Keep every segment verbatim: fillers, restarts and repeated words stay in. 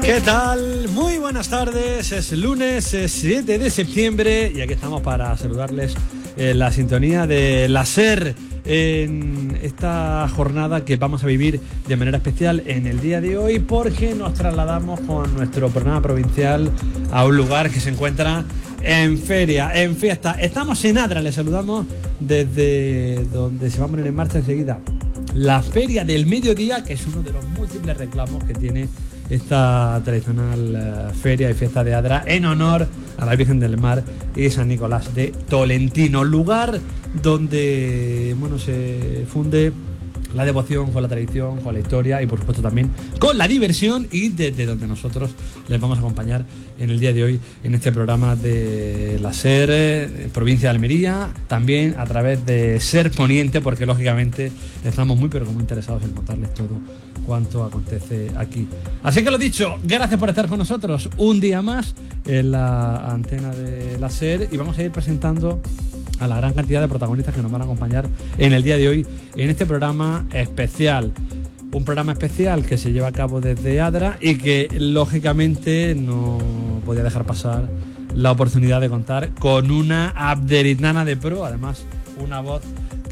¿Qué tal? Muy buenas tardes, es lunes siete de septiembre y aquí estamos para saludarles en la sintonía de la SER en esta jornada que vamos a vivir de manera especial en el día de hoy, porque nos trasladamos con nuestro programa provincial a un lugar que se encuentra en feria, en fiesta. Estamos en Adra, les saludamos desde donde se va a poner en marcha enseguida la Feria del Mediodía, que es uno de los múltiples reclamos que tiene esta tradicional uh, feria y fiesta de Adra en honor a la Virgen del Mar y San Nicolás de Tolentino, lugar donde bueno, se funde la devoción con la tradición, con la historia y por supuesto también con la diversión, y desde donde nosotros les vamos a acompañar en el día de hoy en este programa de la SER, eh, provincia de Almería, también a través de SER Poniente, porque lógicamente estamos muy pero muy interesados en contarles todo cuanto acontece aquí. Así que lo dicho, gracias por estar con nosotros un día más en la antena de la SER, y vamos a ir presentando a la gran cantidad de protagonistas que nos van a acompañar en el día de hoy en este programa especial. Un programa especial que se lleva a cabo desde Adra y que lógicamente no podía dejar pasar la oportunidad de contar con una abderitana de pro, además una voz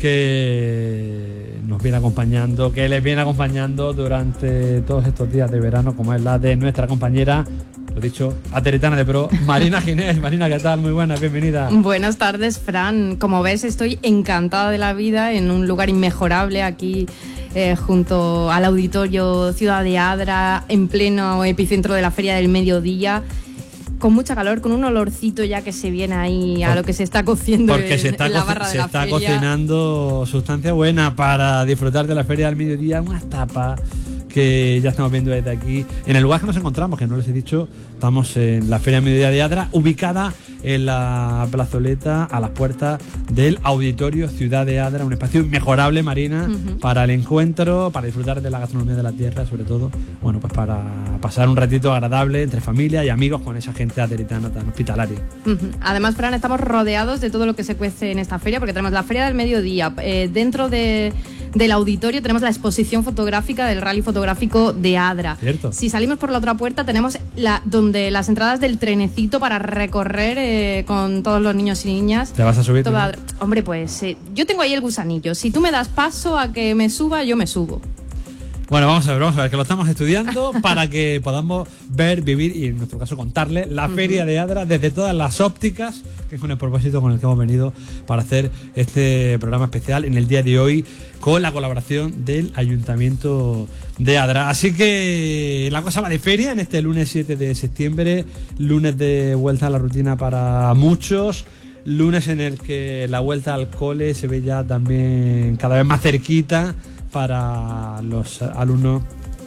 que nos viene acompañando, que les viene acompañando durante todos estos días de verano, como es la de nuestra compañera, lo dicho, ateritana de pro, Marina Ginés. Marina, ¿qué tal? Muy buenas, bienvenida. Buenas tardes, Fran. Como ves, estoy encantada de la vida en un lugar inmejorable aquí eh, junto al auditorio Ciudad de Adra, en pleno epicentro de la Feria del Mediodía, con mucha calor, con un olorcito ya que se viene ahí a Por, lo que se está cociendo porque en, se está en la barra se de la está feria. cocinando sustancia buena para disfrutar de la Feria del Mediodía, unas tapas que ya estamos viendo desde aquí, en el lugar que nos encontramos, que no les he dicho, estamos en la Feria Mediodía de Adra, ubicada en la plazoleta a las puertas del Auditorio Ciudad de Adra, un espacio inmejorable, Marina, uh-huh, para el encuentro, para disfrutar de la gastronomía de la tierra, sobre todo, bueno, pues para pasar un ratito agradable entre familia y amigos con esa gente ateritana tan hospitalaria. Uh-huh. Además, Fran, estamos rodeados de todo lo que se cuece en esta feria, porque tenemos la Feria del Mediodía, eh, dentro de del auditorio tenemos la exposición fotográfica del Rally Fotográfico de Adra. Cierto. Si salimos por la otra puerta tenemos la, donde las entradas del trenecito para recorrer eh, con todos los niños y niñas. ¿Te vas a subir? Toda, hombre, pues eh, yo tengo ahí el gusanillo. Si tú me das paso a que me suba, yo me subo. Bueno, vamos a ver, vamos a ver, que lo estamos estudiando para que podamos ver, vivir y en nuestro caso contarle la uh-huh. Feria de Adra desde todas las ópticas, que es con el propósito con el que hemos venido para hacer este programa especial en el día de hoy, con la colaboración del Ayuntamiento de Adra. Así que la cosa va de feria en este lunes siete de septiembre, lunes de vuelta a la rutina para muchos, lunes en el que la vuelta al cole se ve ya también cada vez más cerquita para los alumnos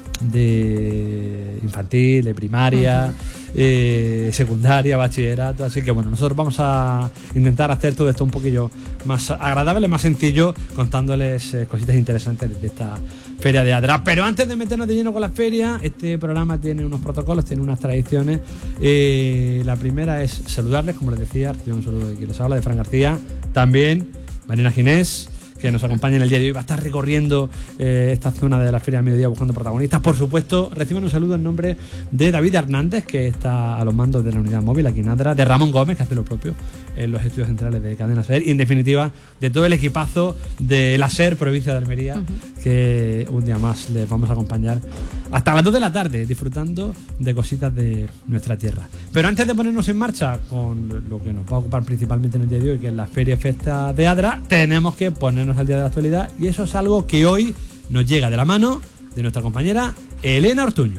de infantil, de primaria, uh-huh. eh, secundaria, bachillerato. Así que bueno, nosotros vamos a intentar hacer todo esto un poquillo más agradable, más sencillo, contándoles eh, cositas interesantes de esta Feria de Adra. Pero antes de meternos de lleno con la feria, este programa tiene unos protocolos, tiene unas tradiciones. Eh, la primera es saludarles, como les decía, recibo un saludo de quien les habla, de Fran García, también Marina Ginés, que nos acompaña en el día de hoy, va a estar recorriendo eh, esta zona de la Feria del Mediodía buscando protagonistas. Por supuesto, reciben un saludo en nombre de David Hernández, que está a los mandos de la unidad móvil aquí en Adra, de Ramón Gómez, que hace lo propio en los estudios centrales de Cadena SER, y en definitiva de todo el equipazo de la SER, provincia de Almería, uh-huh. que un día más les vamos a acompañar hasta las dos de la tarde, disfrutando de cositas de nuestra tierra. Pero antes de ponernos en marcha con lo que nos va a ocupar principalmente en el día de hoy, que es la Feria Fiesta de Adra, tenemos que ponernos al día de la actualidad, y eso es algo que hoy nos llega de la mano de nuestra compañera Elena Ortuño.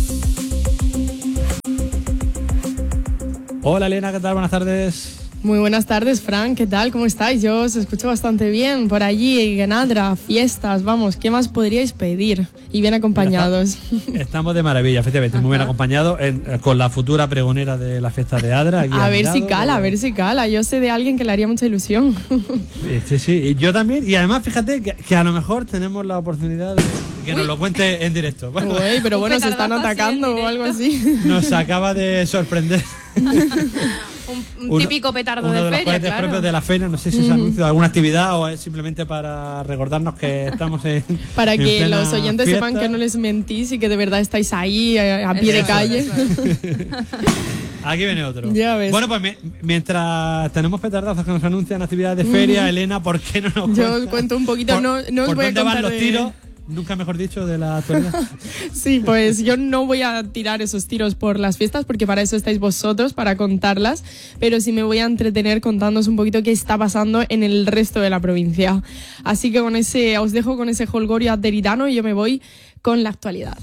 Hola Elena, ¿qué tal? Buenas tardes. Muy buenas tardes, Fran, ¿qué tal? ¿Cómo estáis? Yo os escucho bastante bien por allí, en Adra, fiestas, vamos, ¿qué más podríais pedir? Y bien acompañados. Estamos de maravilla, efectivamente, muy bien acompañados en, con la futura pregonera de la fiesta de Adra. Aquí a ver mirado, si cala, o... a ver si cala. Yo sé de alguien que le haría mucha ilusión. Sí, sí, y yo también. Y además, fíjate que, que a lo mejor tenemos la oportunidad de que Uy. nos lo cuente en directo. Bueno, Uy, pero bueno, se están atacando o algo así. Nos acaba de sorprender. Un, un uno, típico petardo uno de, de los feria, cohetes claro. propios de la feria. No sé si es anuncio de alguna actividad o es simplemente para recordarnos que estamos en Para en que plena los oyentes fiesta. sepan que no les mentís y que de verdad estáis ahí a, a pie de Eso, calle. eso. Aquí viene otro. Ya ves. Bueno, pues mi- mientras tenemos petardazos que nos anuncian actividades de feria, Mm. Elena, ¿por qué no nos Yo cuentas os cuento un poquito, por- no, no os por voy a dónde van contar los de- tiros? Nunca mejor dicho, de la actualidad. Sí, pues yo no voy a tirar esos tiros por las fiestas porque para eso estáis vosotros, para contarlas, pero sí me voy a entretener contándoos un poquito qué está pasando en el resto de la provincia. Así que con ese, os dejo con ese holgorio adderitano y yo me voy con la actualidad.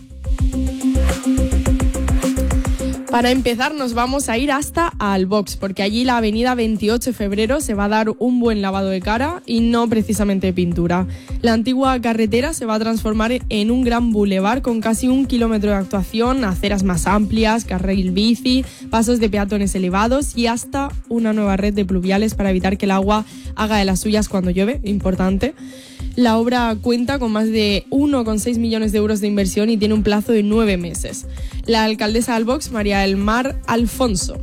Para empezar nos vamos a ir hasta Albox, porque allí la avenida veintiocho de febrero se va a dar un buen lavado de cara y no precisamente de pintura. La antigua carretera se va a transformar en un gran bulevar con casi un kilómetro de actuación, aceras más amplias, carril bici, pasos de peatones elevados y hasta una nueva red de pluviales para evitar que el agua haga de las suyas cuando llueve, importante. La obra cuenta con más de uno coma seis millones de euros de inversión y tiene un plazo de nueve meses. La alcaldesa de Albox, María del Mar Alfonso.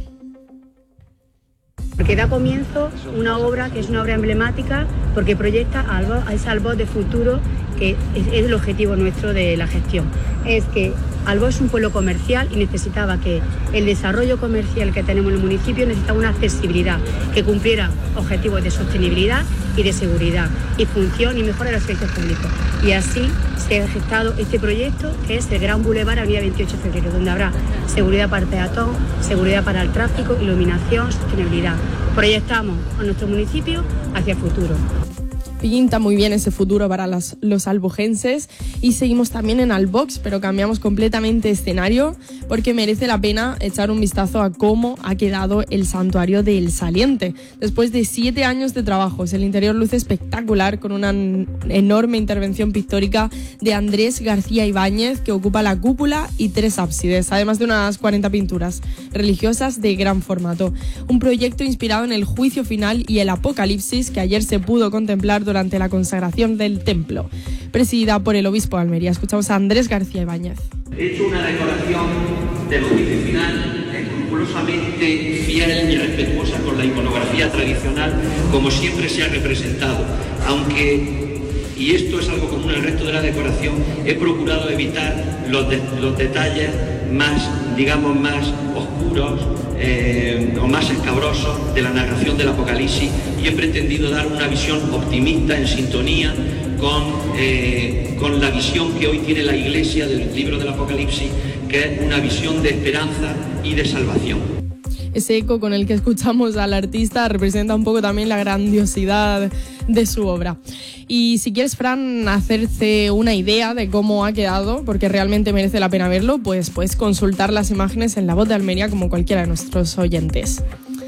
Porque da comienzo una obra que es una obra emblemática porque proyecta a, Albo, a ese Albox de futuro que es, es el objetivo nuestro de la gestión. Es que Albox es un pueblo comercial y necesitaba que el desarrollo comercial que tenemos en el municipio necesitaba una accesibilidad que cumpliera objetivos de sostenibilidad y de seguridad y función y mejora de los servicios públicos. Y así se ha gestado este proyecto que es el Gran Boulevard Avenida veintiocho de febrero, donde habrá seguridad para el peatón, seguridad para el tráfico, iluminación, sostenibilidad. Proyectamos a nuestro municipio hacia el futuro. Pinta muy bien ese futuro para las, los albogenses y seguimos también en Albox, pero cambiamos completamente escenario porque merece la pena echar un vistazo a cómo ha quedado el santuario del Saliente. Después de siete años de trabajos, el interior luce espectacular con una enorme intervención pictórica de Andrés García Ibáñez que ocupa la cúpula y tres ábsides, además de unas cuarenta pinturas religiosas de gran formato. Un proyecto inspirado en el juicio final y el apocalipsis que ayer se pudo contemplar durante la consagración del templo, presidida por el obispo de Almería. Escuchamos a Andrés García Ibáñez. He hecho una decoración del juicio final escrupulosamente fiel y respetuosa con la iconografía tradicional, como siempre se ha representado, aunque, y esto es algo común al resto de la decoración, he procurado evitar los, de, los detalles más, digamos, más oscuros eh, o más escabrosos de la narración del Apocalipsis y he pretendido dar una visión optimista en sintonía con, eh, con la visión que hoy tiene la Iglesia del libro del Apocalipsis, que es una visión de esperanza y de salvación. Ese eco con el que escuchamos al artista representa un poco también la grandiosidad de su obra. Y si quieres, Fran, hacerse una idea de cómo ha quedado, porque realmente merece la pena verlo, pues puedes consultar las imágenes en La Voz de Almería como cualquiera de nuestros oyentes.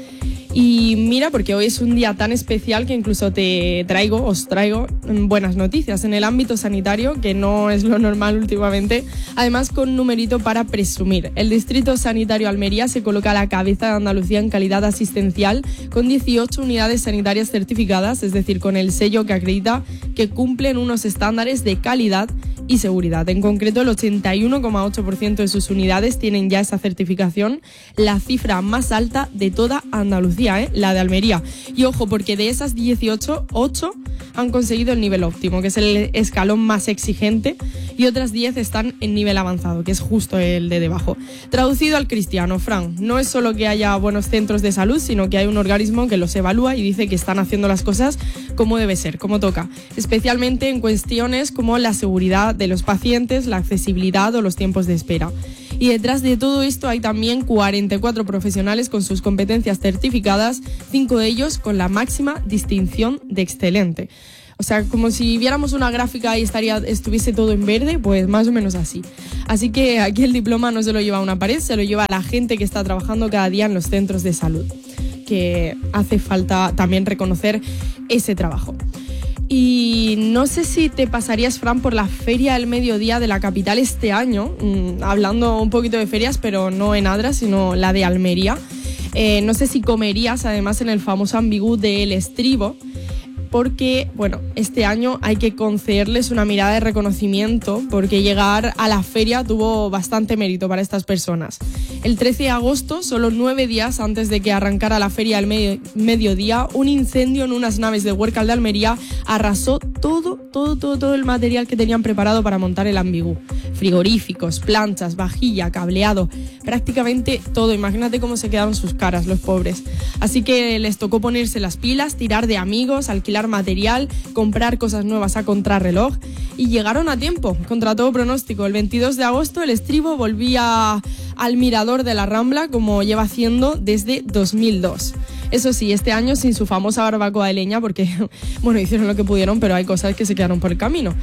Y mira, porque hoy es un día tan especial que incluso te traigo, os traigo buenas noticias en el ámbito sanitario, que no es lo normal últimamente, además con numerito para presumir. El Distrito Sanitario Almería se coloca a la cabeza de Andalucía en calidad asistencial con dieciocho unidades sanitarias certificadas, es decir, con el sello que acredita que cumplen unos estándares de calidad y seguridad. En concreto, el ochenta y uno coma ocho por ciento de sus unidades tienen ya esa certificación, la cifra más alta de toda Andalucía. ¿eh? La de Almería. Y ojo, porque de esas dieciocho, ocho han conseguido el nivel óptimo, que es el escalón más exigente, y otras diez están en nivel avanzado, que es justo el de debajo. Traducido al cristiano, Fran, no es solo que haya buenos centros de salud, sino que hay un organismo que los evalúa y dice que están haciendo las cosas como debe ser, como toca, especialmente en cuestiones como la seguridad de los pacientes, la accesibilidad o los tiempos de espera. Y detrás de todo esto hay también cuarenta y cuatro profesionales con sus competencias certificadas, cinco de ellos con la máxima distinción de excelente. O sea, como si viéramos una gráfica y estaría, estuviese todo en verde, pues más o menos así. Así que aquí el diploma no se lo lleva a una pared, se lo lleva a la gente que está trabajando cada día en los centros de salud, que hace falta también reconocer ese trabajo. Y no sé si te pasarías, Fran, por la Feria del Mediodía de la capital este año, mmm, hablando un poquito de ferias, pero no en Adra, sino la de Almería. Eh, no sé si comerías, además, en el famoso ambigú de El Estribo, porque, bueno, este año hay que concederles una mirada de reconocimiento porque llegar a la feria tuvo bastante mérito para estas personas. El trece de agosto, solo nueve días antes de que arrancara la feria al medio, mediodía, un incendio en unas naves de Huércal de Almería arrasó todo, todo, todo, todo el material que tenían preparado para montar el Ambigu. Frigoríficos, planchas, vajilla, cableado, prácticamente todo. Imagínate cómo se quedaron sus caras los pobres. Así que les tocó ponerse las pilas, tirar de amigos, alquilar material, comprar cosas nuevas a contrarreloj y llegaron a tiempo, contra todo pronóstico. El veintidós de agosto el estribo volvía al mirador de la Rambla como lleva haciendo desde dos mil dos. Eso sí, este año sin su famosa barbacoa de leña porque, bueno, hicieron lo que pudieron, pero hay cosas que se quedaron por el camino.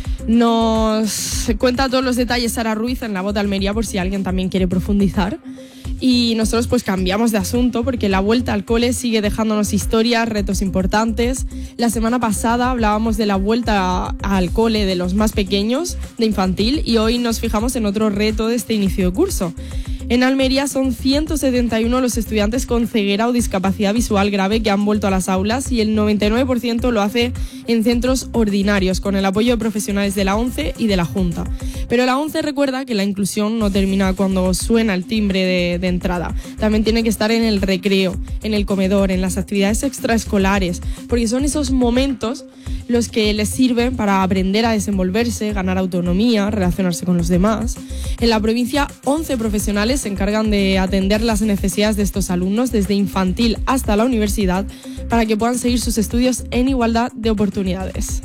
Nos cuenta todos los detalles Sara Ruiz en La Voz de Almería por si alguien también quiere profundizar. Y nosotros pues cambiamos de asunto porque la vuelta al cole sigue dejándonos historias, retos importantes. La semana pasada hablábamos de la vuelta al cole de los más pequeños, de infantil, y hoy nos fijamos en otro reto de este inicio de curso. En Almería son ciento setenta y uno los estudiantes con ceguera o discapacidad visual grave que han vuelto a las aulas y el noventa y nueve por ciento lo hace en centros ordinarios, con el apoyo de profesionales de la ONCE y de la Junta. Pero la ONCE recuerda que la inclusión no termina cuando suena el timbre de, de entrada. También tiene que estar en el recreo, en el comedor, en las actividades extraescolares, porque son esos momentos los que les sirven para aprender a desenvolverse, ganar autonomía, relacionarse con los demás. En la provincia, once profesionales se encargan de atender las necesidades de estos alumnos desde infantil hasta la universidad para que puedan seguir sus estudios en igualdad de oportunidades.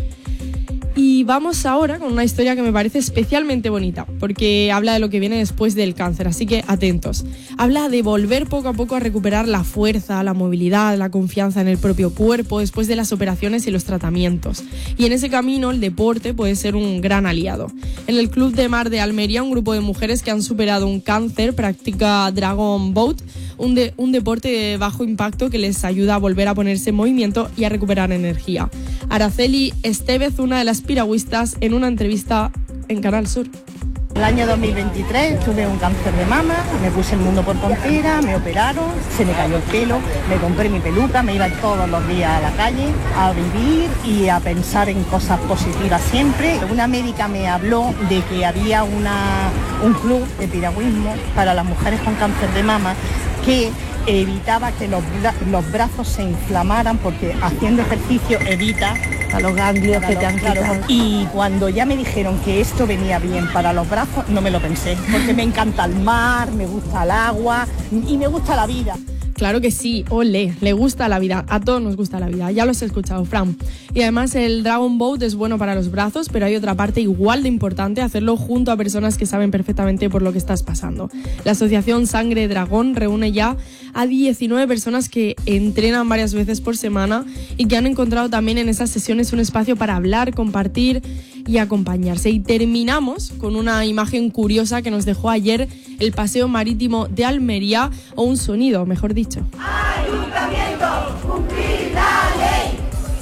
Y vamos ahora con una historia que me parece especialmente bonita, porque habla de lo que viene después del cáncer, así que atentos. Habla de volver poco a poco a recuperar la fuerza, la movilidad, la confianza en el propio cuerpo después de las operaciones y los tratamientos. Y en ese camino el deporte puede ser un gran aliado. En el Club de Mar de Almería, un grupo de mujeres que han superado un cáncer practica Dragon Boat, un, de, un deporte de bajo impacto que les ayuda a volver a ponerse en movimiento y a recuperar energía. Araceli Estevez, una de las piragüistas, en una entrevista en Canal Sur. El año dos mil veintitrés tuve un cáncer de mama, me puse el mundo por tontera, me operaron, se me cayó el pelo, me compré mi peluca, me iba todos los días a la calle a vivir y a pensar en cosas positivas siempre. Una médica me habló de que había una, un club de piragüismo para las mujeres con cáncer de mama que evitaba que los, bra los brazos se inflamaran porque haciendo ejercicio evita a los ganglios que te han quitado. Y cuando ya me dijeron que esto venía bien para los brazos, no me lo pensé, porque me encanta el mar, me gusta el agua y me gusta la vida. Claro que sí, ole, le gusta la vida, a todos nos gusta la vida, ya lo has escuchado, Fran. Y además el Dragon Boat es bueno para los brazos, pero hay otra parte igual de importante, hacerlo junto a personas que saben perfectamente por lo que estás pasando. La asociación Sangre Dragón reúne ya a diecinueve personas que entrenan varias veces por semana y que han encontrado también en esas sesiones un espacio para hablar, compartir y acompañarse. Y terminamos con una imagen curiosa que nos dejó ayer el Paseo Marítimo de Almería, o un sonido, mejor dicho. Ayuntamiento, cumplir la ley.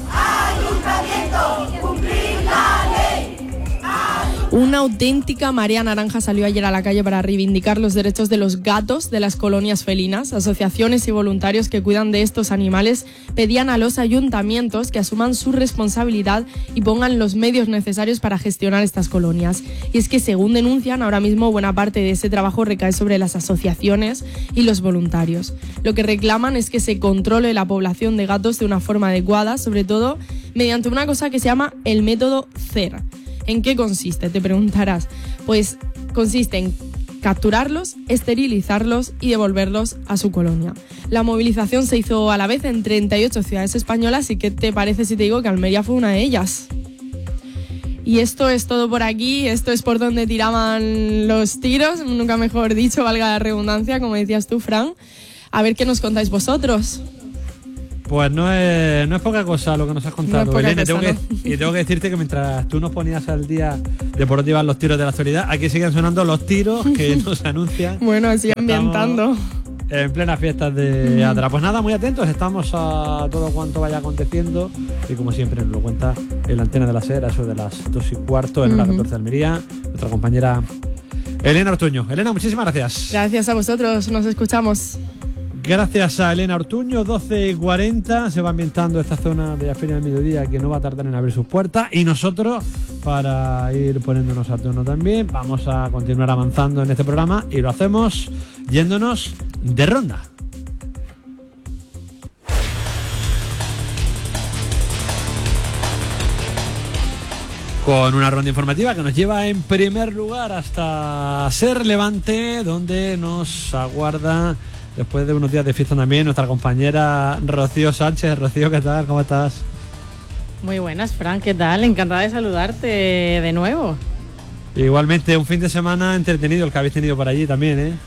Ayuntamiento, cumplir la ley. Una auténtica marea naranja salió ayer a la calle para reivindicar los derechos de los gatos de las colonias felinas. Asociaciones y voluntarios que cuidan de estos animales pedían a los ayuntamientos que asuman su responsabilidad y pongan los medios necesarios para gestionar estas colonias. Y es que, según denuncian, ahora mismo buena parte de ese trabajo recae sobre las asociaciones y los voluntarios. Lo que reclaman es que se controle la población de gatos de una forma adecuada, sobre todo mediante una cosa que se llama el método C E R. ¿En qué consiste? Te preguntarás. Pues consiste en capturarlos, esterilizarlos y devolverlos a su colonia. La movilización se hizo a la vez en treinta y ocho ciudades españolas y ¿qué te parece si te digo que Almería fue una de ellas? Y esto es todo por aquí, esto es por donde tiraban los tiros, nunca mejor dicho, valga la redundancia, como decías tú, Fran. A ver qué nos contáis vosotros. Pues no es, no es poca cosa lo que nos has contado, no Elena. Cosa, tengo ¿no? que, y tengo que decirte que mientras tú nos ponías al día de por dónde iban los tiros de la actualidad, aquí siguen sonando los tiros que nos anuncian. Bueno, sigue ambientando. En plenas fiestas de Adra. Pues nada, muy atentos, estamos a todo cuanto vaya aconteciendo y como siempre nos lo cuenta en la antena de la SER, eso de las dos y cuarto en uh-huh. la catorce de Almería, nuestra compañera Elena Ortuño. Elena, muchísimas gracias. Gracias a vosotros, nos escuchamos. Gracias a Elena Ortuño, doce y cuarenta, se va ambientando esta zona de la Feria del Mediodía que no va a tardar en abrir sus puertas, y nosotros, para ir poniéndonos a tono también, vamos a continuar avanzando en este programa y lo hacemos yéndonos de ronda. Con una ronda informativa que nos lleva en primer lugar hasta Ser Levante, donde nos aguarda, después de unos días de fiesta también, nuestra compañera Rocío Sánchez. Rocío, ¿qué tal? ¿Cómo estás? Muy buenas, Fran, ¿qué tal? Encantada de saludarte de nuevo. Igualmente, un fin de semana entretenido el que habéis tenido por allí también, ¿eh?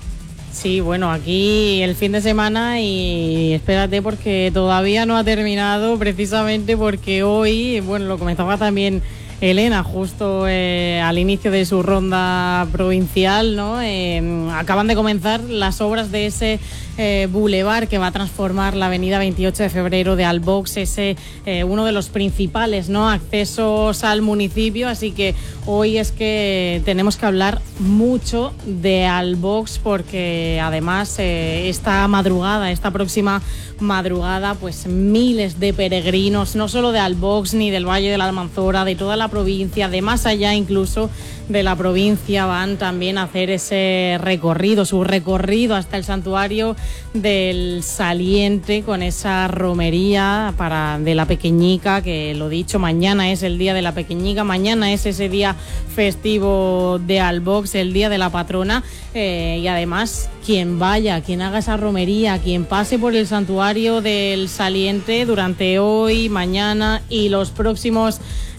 Sí, bueno, aquí el fin de semana, y espérate porque todavía no ha terminado, precisamente porque hoy, bueno, lo comentaba también Elena justo eh, al inicio de su ronda provincial, ¿no? Eh, acaban de comenzar las obras de ese eh, bulevar que va a transformar la avenida veintiocho de febrero de Albox, ese eh, uno de los principales, ¿no?, accesos al municipio, así que hoy es que tenemos que hablar mucho de Albox, porque además eh, esta madrugada, esta próxima madrugada, pues miles de peregrinos, no solo de Albox ni del Valle de la Almanzora, de toda la provincia, de más allá incluso de la provincia, van también a hacer ese recorrido, su recorrido hasta el santuario del Saliente, con esa romería para de la Pequeñica, que lo dicho, mañana es el día de la Pequeñica, mañana es ese día festivo de Albox, el día de la patrona, eh, y además quien vaya, quien haga esa romería, quien pase por el santuario del Saliente durante hoy, mañana y los próximos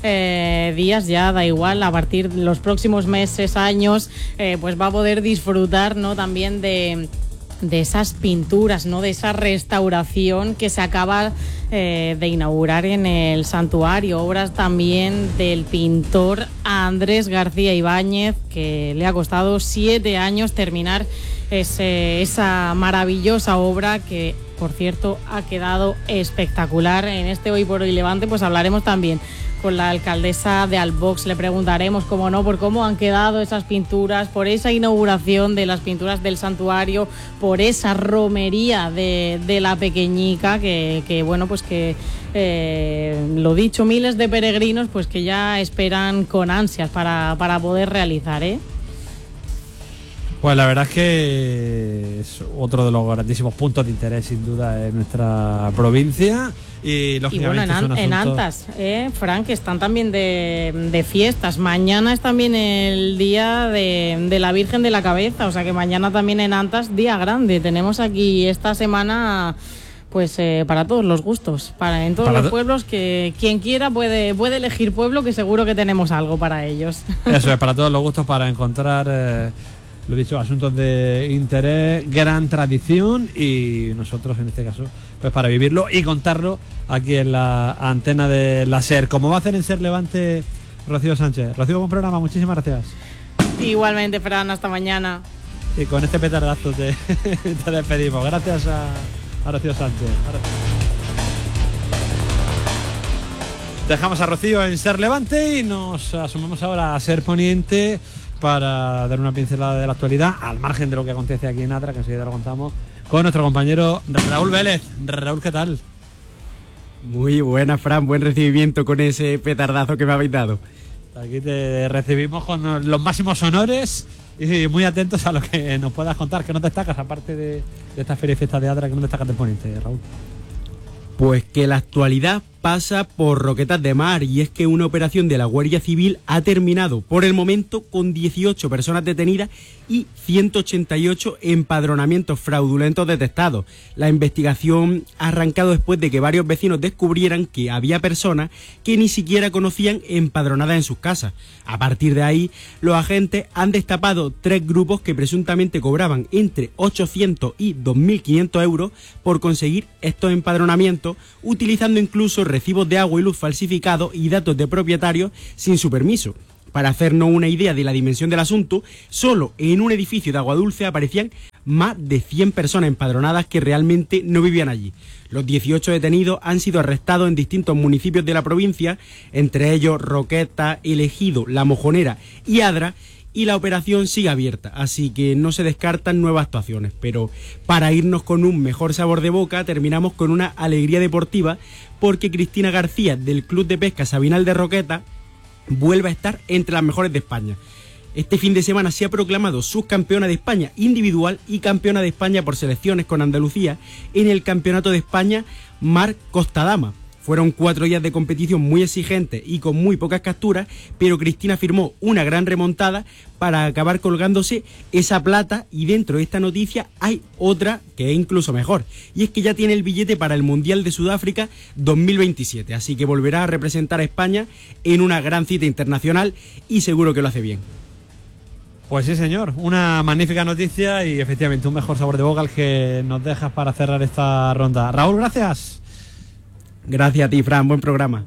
Eh, días, ya da igual, a partir de los próximos meses, años, eh, pues va a poder disfrutar, ¿no?, también de, de esas pinturas, ¿no?, de esa restauración que se acaba eh, de inaugurar en el santuario, obras también del pintor Andrés García Ibáñez, que le ha costado siete años terminar ese, esa maravillosa obra que, por cierto, ha quedado espectacular. En este Hoy por Hoy Levante pues hablaremos también con la alcaldesa de Albox, le preguntaremos, como no, por cómo han quedado esas pinturas, por esa inauguración de las pinturas del santuario, por esa romería de, de la Pequeñica, que, que bueno, pues que eh, lo dicho, miles de peregrinos pues que ya esperan con ansias para, para poder realizar, ¿eh? Pues la verdad es que es otro de los grandísimos puntos de interés, sin duda, en nuestra provincia. Y, y bueno, en, an en Antas, eh, Frank, que están también de, de fiestas. Mañana es también el día de, de la Virgen de la Cabeza, o sea que mañana también en Antas, día grande. Tenemos aquí esta semana, pues eh, para todos los gustos, para en todos para los pueblos, que quien quiera puede, puede elegir pueblo, que seguro que tenemos algo para ellos. Eso es, para todos los gustos, para encontrar... Eh, lo dicho, asuntos de interés, gran tradición, y nosotros en este caso pues para vivirlo y contarlo aquí en la antena de la SER, como va a hacer en Ser Levante Rocío Sánchez. Rocío, buen programa, muchísimas gracias. Igualmente, Fran, hasta mañana. Y con este petardazo te, te despedimos. Gracias a, a Rocío Sánchez. Gracias. Dejamos a Rocío en Ser Levante y nos asumimos ahora a Ser Poniente para dar una pincelada de la actualidad, al margen de lo que acontece aquí en Adra, que enseguida lo contamos, con nuestro compañero Raúl Vélez. Raúl, ¿qué tal? Muy buena, Fran, buen recibimiento con ese petardazo que me habéis dado. Aquí te recibimos con los máximos honores y muy atentos a lo que nos puedas contar. ¿Qué nos destacas, aparte de, de esta feria y fiesta de Adra, que nos destacas del Poniente, Raúl? Pues que la actualidad pasa por Roquetas de Mar, y es que una operación de la Guardia Civil ha terminado por el momento con dieciocho personas detenidas y ciento ochenta y ocho empadronamientos fraudulentos detectados. La investigación ha arrancado después de que varios vecinos descubrieran que había personas que ni siquiera conocían empadronadas en sus casas. A partir de ahí, los agentes han destapado tres grupos que presuntamente cobraban entre ochocientos y dos mil quinientos euros por conseguir estos empadronamientos, utilizando incluso recibos de agua y luz falsificados y datos de propietarios sin su permiso. Para hacernos una idea de la dimensión del asunto, solo en un edificio de Aguadulce aparecían más de cien personas empadronadas que realmente no vivían allí. Los dieciocho detenidos han sido arrestados en distintos municipios de la provincia, entre ellos Roquetas, El Ejido, La Mojonera y Adra, y la operación sigue abierta, así que no se descartan nuevas actuaciones. Pero para irnos con un mejor sabor de boca, terminamos con una alegría deportiva, porque Cristina García, del Club de Pesca Sabinal de Roqueta, vuelve a estar entre las mejores de España. Este fin de semana se ha proclamado subcampeona de España individual y campeona de España por selecciones con Andalucía en el Campeonato de España Mar Costa Dama. Fueron cuatro días de competición muy exigentes y con muy pocas capturas, pero Cristina firmó una gran remontada para acabar colgándose esa plata, y dentro de esta noticia hay otra que es incluso mejor, y es que ya tiene el billete para el Mundial de Sudáfrica dos mil veintisiete, así que volverá a representar a España en una gran cita internacional y seguro que lo hace bien. Pues sí, señor, una magnífica noticia y efectivamente un mejor sabor de boca el que nos dejas para cerrar esta ronda. Raúl, gracias. Gracias a ti, Fran, buen programa.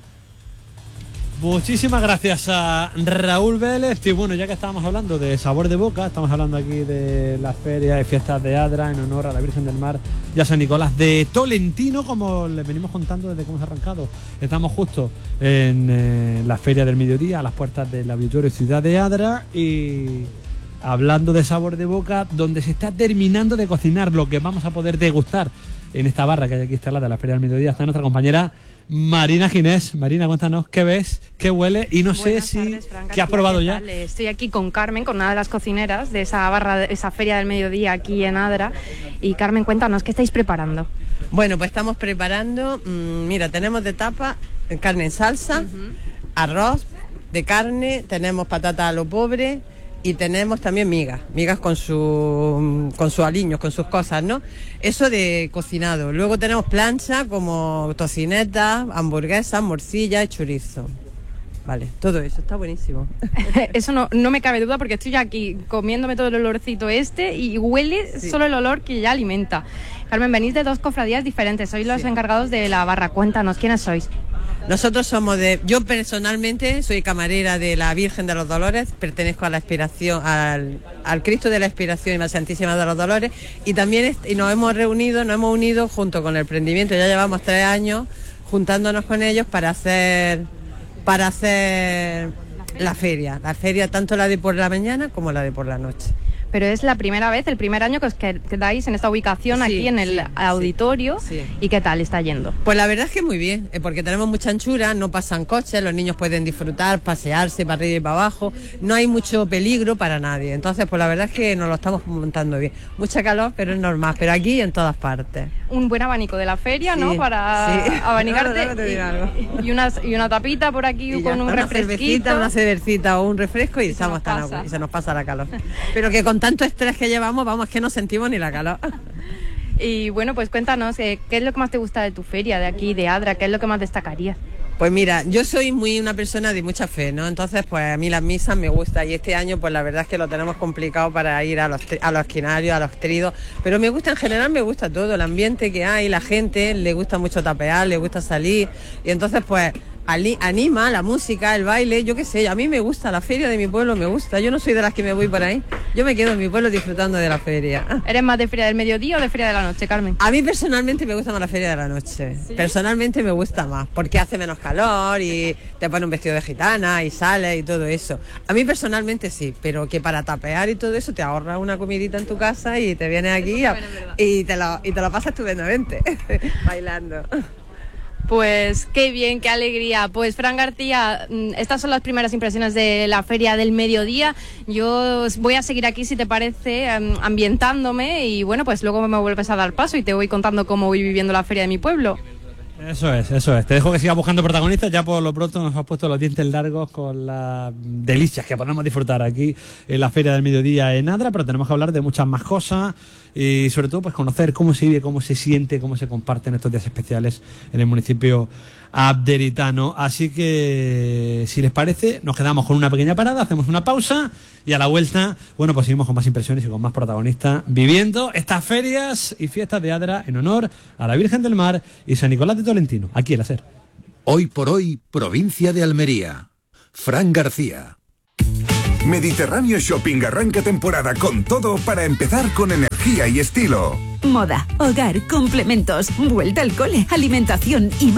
Muchísimas gracias a Raúl Vélez. Y bueno, ya que estábamos hablando de sabor de boca, estamos hablando aquí de las ferias y fiestas de Adra en honor a la Virgen del Mar y a San Nicolás de Tolentino, como les venimos contando desde que hemos arrancado. Estamos justo en eh, la Feria del Mediodía, a las puertas del Auditorio Ciudad de Adra, y hablando de sabor de boca, donde se está terminando de cocinar lo que vamos a poder degustar en esta barra que hay aquí instalada en la Feria del Mediodía. Está nuestra compañera Marina Ginés. Marina, cuéntanos qué ves, qué huele y no Buenas sé tardes, si Fran, qué has probado ya. Estoy aquí con Carmen, con una de las cocineras de esa barra, de esa Feria del Mediodía aquí en Adra. Y Carmen, cuéntanos, ¿qué estáis preparando? Bueno, pues estamos preparando, mmm, mira, tenemos de tapa carne en salsa, uh-huh. arroz de carne, tenemos patata a lo pobre, y tenemos también migas, migas con su con sus aliños, con sus cosas, ¿no? Eso de cocinado. Luego tenemos plancha como tocineta, hamburguesa, morcilla y chorizo. Vale, todo eso, está buenísimo. Eso no, no me cabe duda, porque estoy aquí comiéndome todo el olorcito este y huele sí. solo el olor que ya alimenta. Carmen, venís de dos cofradías diferentes, sois los sí. encargados de la barra. Cuéntanos, ¿quiénes sois? Nosotros somos de... Yo personalmente soy camarera de la Virgen de los Dolores, pertenezco a la Expiración, al, al Cristo de la Expiración y la Santísima de los Dolores, y también est- y nos hemos reunido, nos hemos unido junto con el prendimiento, ya llevamos tres años juntándonos con ellos para hacer, para hacer la feria, la feria tanto la de por la mañana como la de por la noche. Pero es la primera vez, el primer año que os quedáis en esta ubicación sí, aquí en el sí, auditorio. Sí, sí. ¿Y qué tal está yendo? Pues la verdad es que muy bien, porque tenemos mucha anchura, no pasan coches, los niños pueden disfrutar, pasearse para arriba y para abajo, no hay mucho peligro para nadie. Entonces, pues la verdad es que nos lo estamos montando bien. Mucha calor, pero es normal, pero aquí en todas partes. Un buen abanico de la feria, sí, ¿no? Para sí. abanicarte. No, no, no, y, y, una, y una tapita por aquí y con un una refresquito. Cervecita, una cervecita o un refresco y, y, estamos se tan agua, y se nos pasa la calor. Pero que con tanto estrés que llevamos, vamos, que no sentimos ni la calor. Y bueno, pues cuéntanos, eh, ¿qué es lo que más te gusta de tu feria, de aquí, de Adra? ¿Qué es lo que más destacarías? Pues mira, yo soy muy una persona de mucha fe, ¿no? Entonces, pues a mí las misas me gustan, y este año, pues la verdad es que lo tenemos complicado para ir a los, a los esquinarios, a los tridos, pero me gusta, en general me gusta todo, el ambiente que hay, la gente, le gusta mucho tapear, le gusta salir, y entonces, pues anima la música, el baile, yo qué sé, a mí me gusta, la feria de mi pueblo me gusta, yo no soy de las que me voy por ahí, yo me quedo en mi pueblo disfrutando de la feria. ¿Eres más de feria del mediodía o de feria de la noche, Carmen? A mí personalmente me gusta más la feria de la noche, ¿sí? Personalmente me gusta más, porque hace menos calor y te pone un vestido de gitana y sales y todo eso. A mí personalmente sí, pero que para tapear y todo eso te ahorras una comidita en tu casa y te vienes aquí a, y, te lo, y te lo pasas estupendamente, bailando. Pues qué bien, qué alegría. Pues Fran García, estas son las primeras impresiones de la Feria del Mediodía. Yo voy a seguir aquí, si te parece, ambientándome, y bueno, pues luego me vuelves a dar paso y te voy contando cómo voy viviendo la feria de mi pueblo. Eso es, eso es. Te dejo que sigas buscando protagonistas. Ya por lo pronto nos has puesto los dientes largos con las delicias que podemos disfrutar aquí en la Feria del Mediodía en Adra, pero tenemos que hablar de muchas más cosas y sobre todo pues conocer cómo se vive, cómo se siente, cómo se comparten estos días especiales en el municipio abderitano. Así que, si les parece, nos quedamos con una pequeña parada, hacemos una pausa y a la vuelta, bueno, pues seguimos con más impresiones y con más protagonistas viviendo estas ferias y fiestas de Adra en honor a la Virgen del Mar y San Nicolás de Tolentino, aquí en la SER. Hoy por hoy, provincia de Almería. Fran García. Mediterráneo Shopping arranca temporada con todo para empezar con energía y estilo. Moda, hogar, complementos, vuelta al cole, alimentación y más.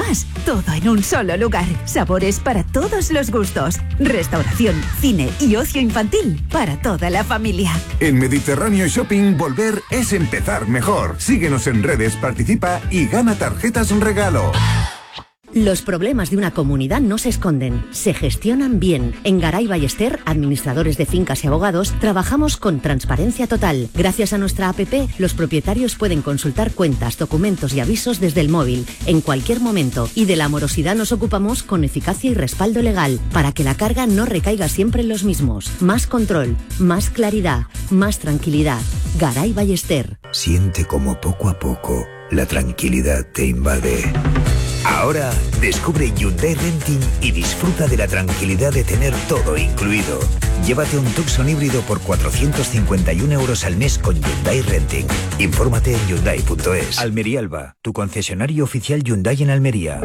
Todo en un solo lugar. Sabores para todos los gustos. Restauración, cine y ocio infantil para toda la familia. En Mediterráneo Shopping, volver es empezar mejor. Síguenos en redes, participa y gana tarjetas regalo. Los problemas de una comunidad no se esconden, se gestionan bien. En Garay Ballester, administradores de fincas y abogados, trabajamos con transparencia total. Gracias a nuestra app, los propietarios pueden consultar cuentas, documentos y avisos desde el móvil, en cualquier momento. Y de la morosidad nos ocupamos con eficacia y respaldo legal, para que la carga no recaiga siempre en los mismos. Más control, más claridad, más tranquilidad. Garay Ballester. Siente como poco a poco la tranquilidad te invade. Ahora descubre Hyundai Renting y disfruta de la tranquilidad de tener todo incluido. Llévate un Tucson híbrido por cuatrocientos cincuenta y uno euros al mes con Hyundai Renting. Infórmate en hyundai punto es. Almería Alba, tu concesionario oficial Hyundai en Almería.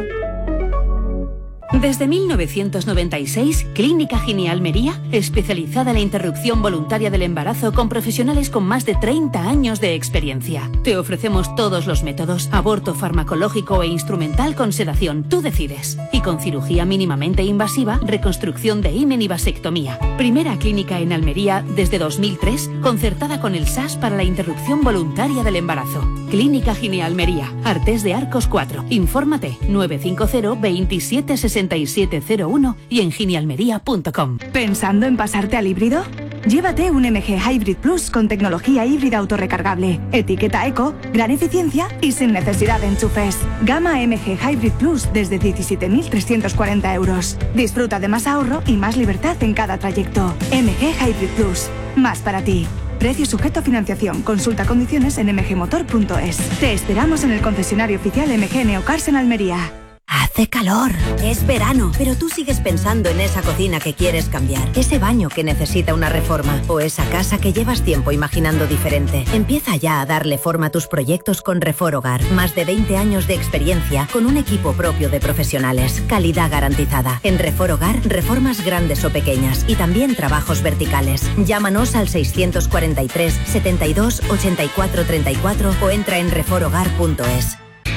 Desde mil novecientos noventa y seis, Clínica Gini Almería, especializada en la interrupción voluntaria del embarazo con profesionales con más de treinta años de experiencia. Te ofrecemos todos los métodos, aborto farmacológico e instrumental con sedación, tú decides. Y con cirugía mínimamente invasiva, reconstrucción de himen y vasectomía. Primera clínica en Almería desde dos mil tres, concertada con el S A S para la interrupción voluntaria del embarazo. Clínica Gini Almería, Artés de Arcos cuatro. Infórmate nueve cinco cero, veintisiete, sesenta y siete cero uno y en ginialmería punto com. ¿Pensando en pasarte al híbrido? Llévate un M G Hybrid Plus con tecnología híbrida autorrecargable, etiqueta eco, gran eficiencia y sin necesidad de enchufes. Gama M G Hybrid Plus desde diecisiete mil trescientos cuarenta euros. Disfruta de más ahorro y más libertad en cada trayecto. M G Hybrid Plus, más para ti. Precio sujeto a financiación. Consulta condiciones en m g motor punto es. Te esperamos en el concesionario oficial M G Neocars en Almería. Hace calor, es verano, pero tú sigues pensando en esa cocina que quieres cambiar, ese baño que necesita una reforma o esa casa que llevas tiempo imaginando diferente. Empieza ya a darle forma a tus proyectos con Refor Hogar. Más de veinte años de experiencia con un equipo propio de profesionales. Calidad garantizada. En Refor Hogar, reformas grandes o pequeñas y también trabajos verticales. Llámanos al seiscientos cuarenta y tres, setenta y dos, ochenta y cuatro treinta y cuatro o entra en refor hogar punto es.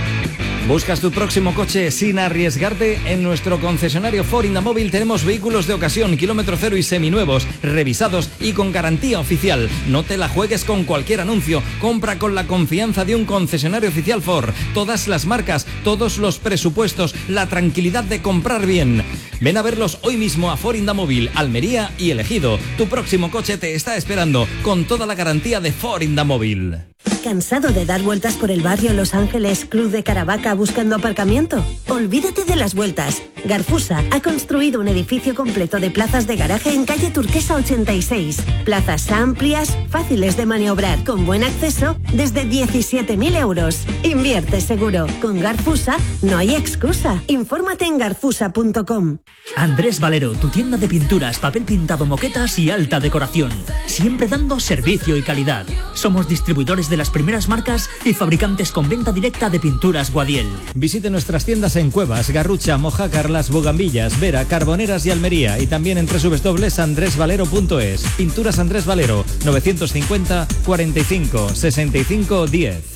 ¿Buscas tu próximo coche sin arriesgarte? En nuestro concesionario Ford Indamóvil tenemos vehículos de ocasión, kilómetro cero y seminuevos, revisados y con garantía oficial. No te la juegues con cualquier anuncio. Compra con la confianza de un concesionario oficial Ford. Todas las marcas, todos los presupuestos, la tranquilidad de comprar bien. Ven a verlos hoy mismo a Ford Indamóvil, Almería y Elegido. Tu próximo coche te está esperando con toda la garantía de Ford Indamóvil. ¿Cansado de dar vueltas por el barrio Los Ángeles, Cruz de Caravaca buscando aparcamiento? Olvídate de las vueltas. Garfusa ha construido un edificio completo de plazas de garaje en calle Turquesa ochenta y seis. Plazas amplias, fáciles de maniobrar, con buen acceso, desde diecisiete mil euros. Invierte seguro. Con Garfusa no hay excusa. Infórmate en garfusa punto com. Andrés Valero, tu tienda de pinturas, papel pintado, moquetas y alta decoración. Siempre dando servicio y calidad. Somos distribuidores de las primeras marcas y fabricantes con venta directa de pinturas Guadiel. Visite nuestras tiendas en Cuevas, Garrucha, Mojácar, Las Bogambillas, Vera, Carboneras y Almería y también en doble u doble u doble u punto andrés valero punto es. Pinturas Andrés Valero, novecientos cincuenta, cuarenta y cinco, sesenta y cinco, diez.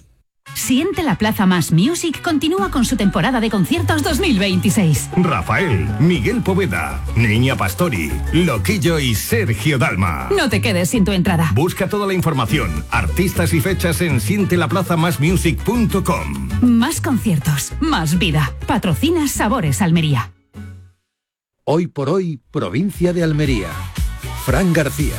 Siente la Plaza Más Music continúa con su temporada de conciertos dos mil veintiséis. Rafael, Miguel Poveda, Niña Pastori, Loquillo y Sergio Dalma. No te quedes sin tu entrada. Busca toda la información, artistas y fechas en siente la plaza más music punto com. Más conciertos, más vida. Patrocina Sabores Almería. Hoy por hoy, provincia de Almería. Fran García.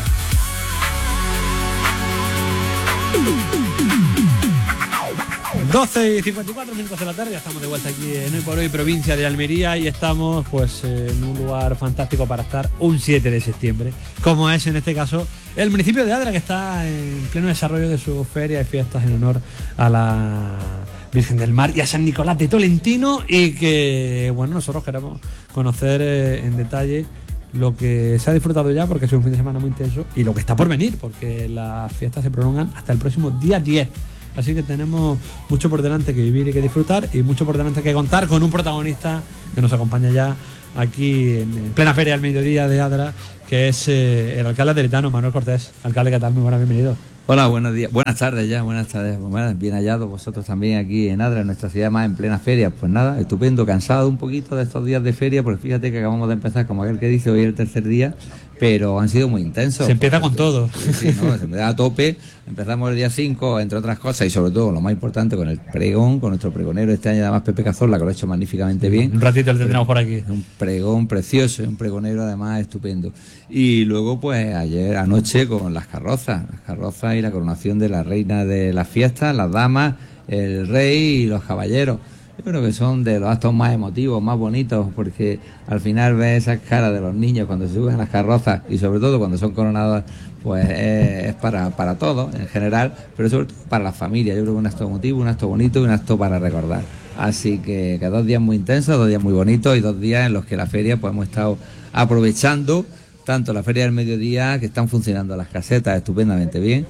doce y cincuenta y cuatro minutos de la tarde, ya estamos de vuelta aquí en Hoy por Hoy, provincia de Almería, y estamos pues en un lugar fantástico para estar un siete de septiembre, como es en este caso el municipio de Adra, que está en pleno desarrollo de su feria y fiestas en honor a la Virgen del Mar y a San Nicolás de Tolentino, y que bueno, nosotros queremos conocer eh, en detalle lo que se ha disfrutado ya, porque es un fin de semana muy intenso, y lo que está por venir, porque las fiestas se prolongan hasta el próximo día diez. Así que tenemos mucho por delante que vivir y que disfrutar, y mucho por delante que contar con un protagonista que nos acompaña ya aquí en plena feria al mediodía de Adra, que es eh, el alcalde aderitano, Manuel Cortés. Alcalde, ¿qué tal? Muy buenas, bienvenido. Hola, buenos días, buenas tardes ya, buenas tardes, bueno, bien hallados vosotros también aquí en Adra, en nuestra ciudad más en plena feria. Pues nada, estupendo, cansado un poquito de estos días de feria, porque fíjate que acabamos de empezar, como aquel que dice, hoy es el tercer día, pero han sido muy intensos. Se empieza con todo. Sí, sí, no, se empieza a tope, empezamos el día cinco, entre otras cosas, y sobre todo, lo más importante, con el pregón, con nuestro pregonero este año, además Pepe Cazorla, que lo ha hecho magníficamente bien. Un ratito lo tendremos por aquí. Un pregón precioso, un pregonero además estupendo. Y luego, pues ayer anoche con las carrozas, las carrozas y la coronación de la reina de las fiestas, las damas, el rey y los caballeros. Yo creo que son de los actos más emotivos, más bonitos, porque al final ves esas caras de los niños cuando se suben a las carrozas y sobre todo cuando son coronados, pues es, es para, para todos en general, pero sobre todo para las familias. Yo creo que un acto emotivo, un acto bonito y un acto para recordar. Así que, que dos días muy intensos, dos días muy bonitos y dos días en los que la feria pues hemos estado aprovechando tanto la feria del mediodía, que están funcionando las casetas estupendamente bien,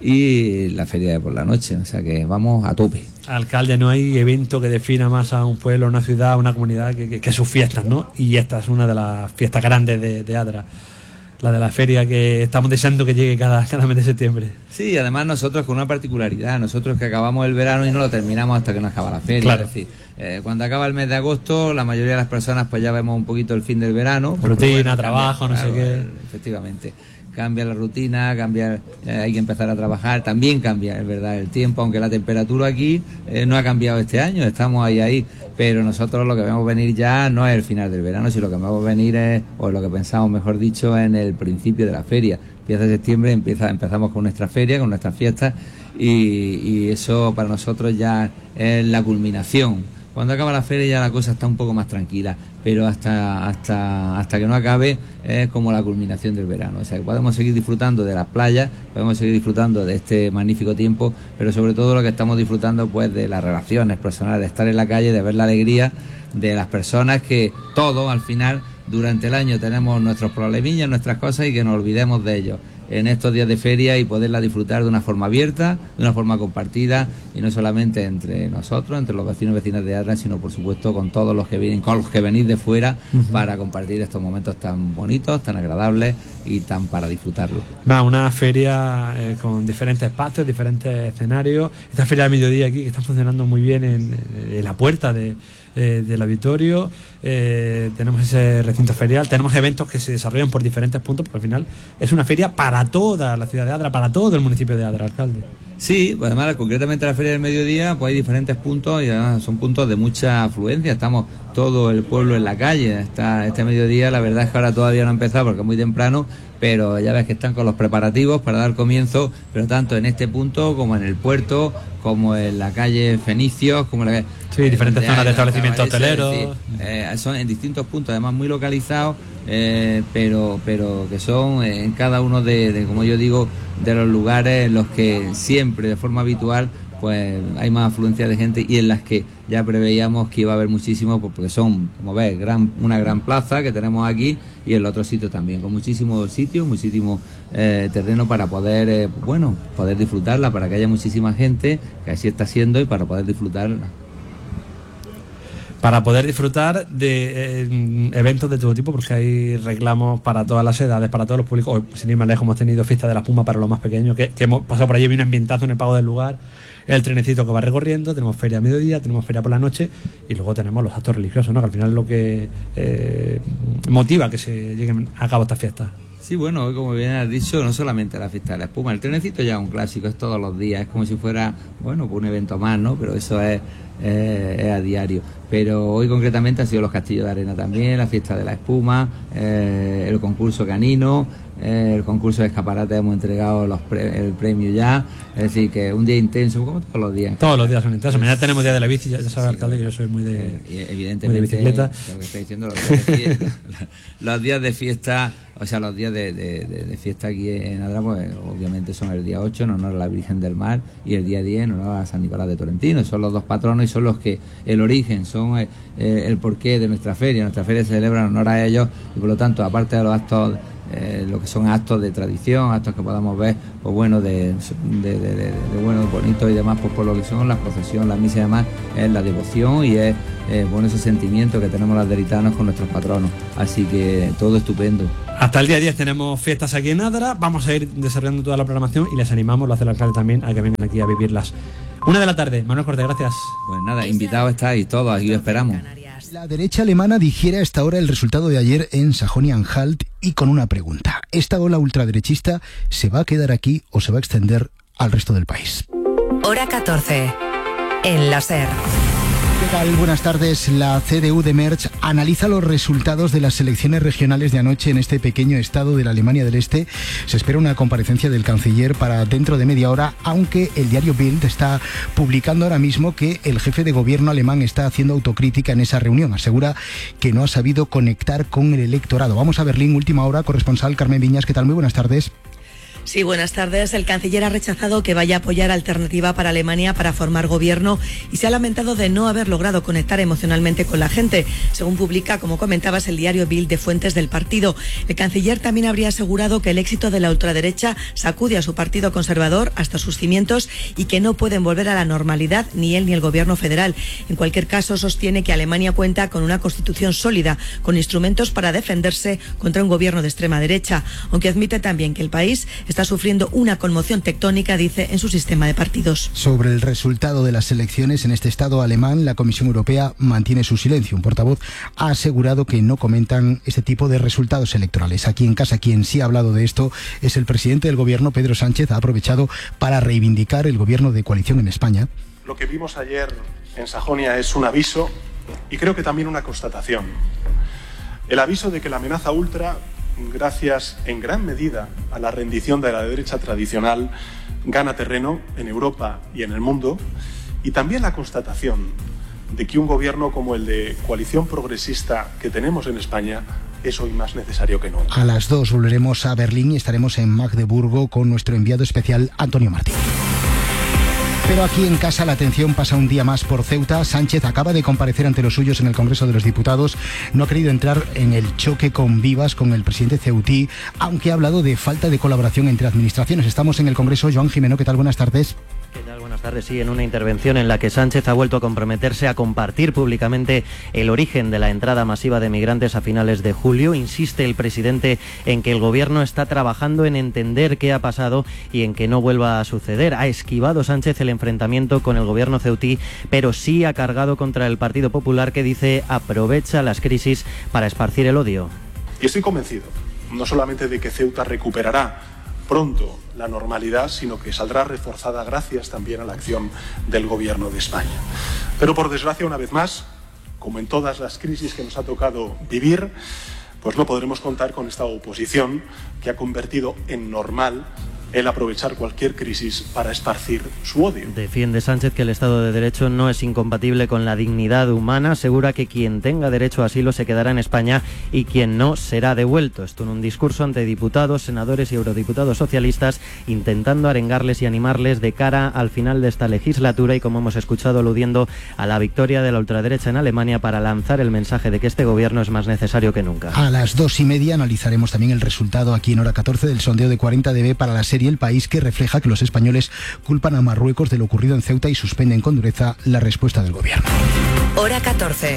y la feria de por la noche, o sea que vamos a tope. Alcalde, no hay evento que defina más a un pueblo, una ciudad, una comunidad que, que, que sus fiestas, ¿no? Y esta es una de las fiestas grandes de, de Adra, la de la feria que estamos deseando que llegue cada, cada mes de septiembre. Sí, además nosotros con una particularidad, nosotros que acabamos el verano y no lo terminamos hasta que no acaba la feria. Claro. Es decir, eh, cuando acaba el mes de agosto, la mayoría de las personas pues ya vemos un poquito el fin del verano. Rutina, bueno, trabajo, cambia, no claro, sé qué. Efectivamente. Cambia la rutina, cambia, eh, hay que empezar a trabajar, también cambia, es verdad, el tiempo, aunque la temperatura aquí eh, no ha cambiado este año, estamos ahí, ahí, pero nosotros lo que vemos venir ya no es el final del verano, sino lo que vemos venir es, o lo que pensamos, mejor dicho, en el principio de la feria. Empieza septiembre, empieza, empezamos con nuestra feria, con nuestras fiestas, y, y eso para nosotros ya es la culminación. Cuando acaba la feria ya la cosa está un poco más tranquila, pero hasta hasta hasta que no acabe es como la culminación del verano. O sea, que podemos seguir disfrutando de las playas, podemos seguir disfrutando de este magnífico tiempo, pero sobre todo lo que estamos disfrutando pues de las relaciones personales, de estar en la calle, de ver la alegría de las personas, que todos al final durante el año tenemos nuestros problemillas, nuestras cosas, y que nos olvidemos de ellos en estos días de feria y poderla disfrutar de una forma abierta, de una forma compartida, y no solamente entre nosotros, entre los vecinos y vecinas de Adra, sino por supuesto con todos los que vienen, con los que venís de fuera, uh-huh, para compartir estos momentos tan bonitos, tan agradables y tan para disfrutarlos. Va, una feria eh, con diferentes espacios, diferentes escenarios. Esta feria de mediodía aquí que está funcionando muy bien en, en la puerta de Eh, del auditorio, eh, tenemos ese recinto ferial, tenemos eventos que se desarrollan por diferentes puntos, porque al final es una feria para toda la ciudad de Adra, para todo el municipio de Adra, alcalde. Sí, pues además concretamente la feria del mediodía pues hay diferentes puntos y además son puntos de mucha afluencia, estamos todo el pueblo en la calle. Está, este mediodía la verdad es que ahora todavía no ha empezado porque es muy temprano, pero ya ves que están con los preparativos para dar comienzo, pero tanto en este punto como en el puerto, como en la calle Fenicios, como en la calle... Sí, diferentes zonas de establecimientos hoteleros. Sí, eh, son en distintos puntos, además muy localizados, eh, pero pero que son en cada uno de, de, como yo digo, de los lugares en los que siempre, de forma habitual, pues hay más afluencia de gente, y en las que ya preveíamos que iba a haber muchísimo, pues porque son, como ves, gran, una gran plaza que tenemos aquí, y en el otro sitio también, con muchísimos sitios, muchísimo eh, terreno para poder, eh, bueno, poder disfrutarla, para que haya muchísima gente, que así está siendo, y para poder disfrutarla. Para poder disfrutar de eh, eventos de todo tipo, porque hay reclamos para todas las edades, para todos los públicos. Hoy, sin ir más lejos, hemos tenido Fiesta de la Espuma para los más pequeños, que, que hemos pasado por allí, viene un ambientazo en el pago del lugar, el trenecito que va recorriendo, tenemos feria a mediodía, tenemos feria por la noche, y luego tenemos los actos religiosos, ¿no? Que al final es lo que eh, motiva que se lleguen a cabo estas fiestas. Sí, bueno, hoy, como bien has dicho, no solamente la Fiesta de la Espuma, el trenecito ya es un clásico, es todos los días, es como si fuera, bueno, un evento más, ¿no? Pero eso es, eh, es a diario. Pero hoy concretamente han sido los castillos de arena también, la Fiesta de la Espuma, eh, el concurso canino, eh, el concurso de escaparate, hemos entregado los pre el premio ya, es decir, que un día intenso, como todos los días. Todos los días son intensos. Mañana tenemos día de la bici, ya, ya sabe, sí, alcalde, que yo soy muy de, eh, evidentemente, muy de bicicleta. Lo que está diciendo, los días de fiesta, los días de fiesta, o sea, los días de, de, de, de fiesta aquí en Adra, pues obviamente son el día ocho en honor a la Virgen del Mar, y el día diez en honor a San Nicolás de Tolentino. Son los dos patronos y son los que el origen, son eh, el porqué de nuestra feria. Nuestra feria se celebra en honor a ellos y por lo tanto, aparte de los actos, eh, lo que son actos de tradición, actos que podamos ver, pues bueno, de, de, de, de, de bueno, bonito y demás, pues por lo que son las procesiones, las misas y demás, es la devoción y es eh, bueno, ese sentimiento que tenemos los deritanos con nuestros patronos. Así que todo estupendo. Hasta el día diez tenemos fiestas aquí en Adra, vamos a ir desarrollando toda la programación y les animamos, lo hace el alcalde también, a que vengan aquí a vivirlas. Una de la tarde, Manuel Cortés, gracias. Pues nada, invitados estáis todos, aquí os esperamos. La derecha alemana digiere a esta hora el resultado de ayer en Sajonia-Anhalt y con una pregunta. ¿Esta ola ultraderechista se va a quedar aquí o se va a extender al resto del país? Hora catorce, en la SER. ¿Qué tal? Buenas tardes. La C D U de Mersch analiza los resultados de las elecciones regionales de anoche en este pequeño estado de la Alemania del Este. Se espera una comparecencia del canciller para dentro de media hora, aunque el diario Bild está publicando ahora mismo que el jefe de gobierno alemán está haciendo autocrítica en esa reunión. Asegura que no ha sabido conectar con el electorado. Vamos a Berlín, última hora, corresponsal Carmen Viñas. ¿Qué tal? Muy buenas tardes. Sí, buenas tardes. El canciller ha rechazado que vaya a apoyar Alternativa para Alemania para formar gobierno y se ha lamentado de no haber logrado conectar emocionalmente con la gente, según publica, como comentabas, el diario Bild de fuentes del partido. El canciller también habría asegurado que el éxito de la ultraderecha sacude a su partido conservador hasta sus cimientos y que no pueden volver a la normalidad ni él ni el gobierno federal. En cualquier caso, sostiene que Alemania cuenta con una constitución sólida, con instrumentos para defenderse contra un gobierno de extrema derecha, aunque admite también que el país está sufriendo una conmoción tectónica, dice, en su sistema de partidos. Sobre el resultado de las elecciones en este estado alemán, la Comisión Europea mantiene su silencio. Un portavoz ha asegurado que no comentan este tipo de resultados electorales. Aquí en casa, quien sí ha hablado de esto es el presidente del gobierno, Pedro Sánchez. Ha aprovechado para reivindicar el gobierno de coalición en España. Lo que vimos ayer en Sajonia es un aviso y creo que también una constatación. El aviso de que la amenaza ultra, gracias en gran medida a la rendición de la derecha tradicional, gana terreno en Europa y en el mundo, y también la constatación de que un gobierno como el de coalición progresista que tenemos en España es hoy más necesario que nunca. A las dos volveremos a Berlín y estaremos en Magdeburgo con nuestro enviado especial Antonio Martín. Pero aquí en casa la atención pasa un día más por Ceuta. Sánchez acaba de comparecer ante los suyos en el Congreso de los Diputados. No ha querido entrar en el choque con vivas con el presidente ceutí, aunque ha hablado de falta de colaboración entre administraciones. Estamos en el Congreso. Joan Jimeno, ¿qué tal? Buenas tardes. ¿Qué tal? Buenas tardes. Sí, en una intervención en la que Sánchez ha vuelto a comprometerse a compartir públicamente el origen de la entrada masiva de migrantes a finales de julio, insiste el presidente en que el gobierno está trabajando en entender qué ha pasado y en que no vuelva a suceder. Ha esquivado Sánchez el enfrentamiento con el gobierno ceutí, pero sí ha cargado contra el Partido Popular, que dice aprovecha las crisis para esparcir el odio. Y estoy convencido, no solamente de que Ceuta recuperará pronto la normalidad, sino que saldrá reforzada gracias también a la acción del Gobierno de España. Pero por desgracia, una vez más, como en todas las crisis que nos ha tocado vivir, pues no podremos contar con esta oposición que ha convertido en normal el aprovechar cualquier crisis para esparcir su odio. Defiende Sánchez que el Estado de Derecho no es incompatible con la dignidad humana. Asegura que quien tenga derecho a asilo se quedará en España y quien no será devuelto. Esto en un discurso ante diputados, senadores y eurodiputados socialistas, intentando arengarles y animarles de cara al final de esta legislatura y, como hemos escuchado, aludiendo a la victoria de la ultraderecha en Alemania para lanzar el mensaje de que este gobierno es más necesario que nunca. A las dos y media analizaremos también el resultado aquí en Hora catorce del sondeo de cuarenta D B para la serie El País, que refleja que los españoles culpan a Marruecos de lo ocurrido en Ceuta y suspenden con dureza la respuesta del gobierno. Hora catorce.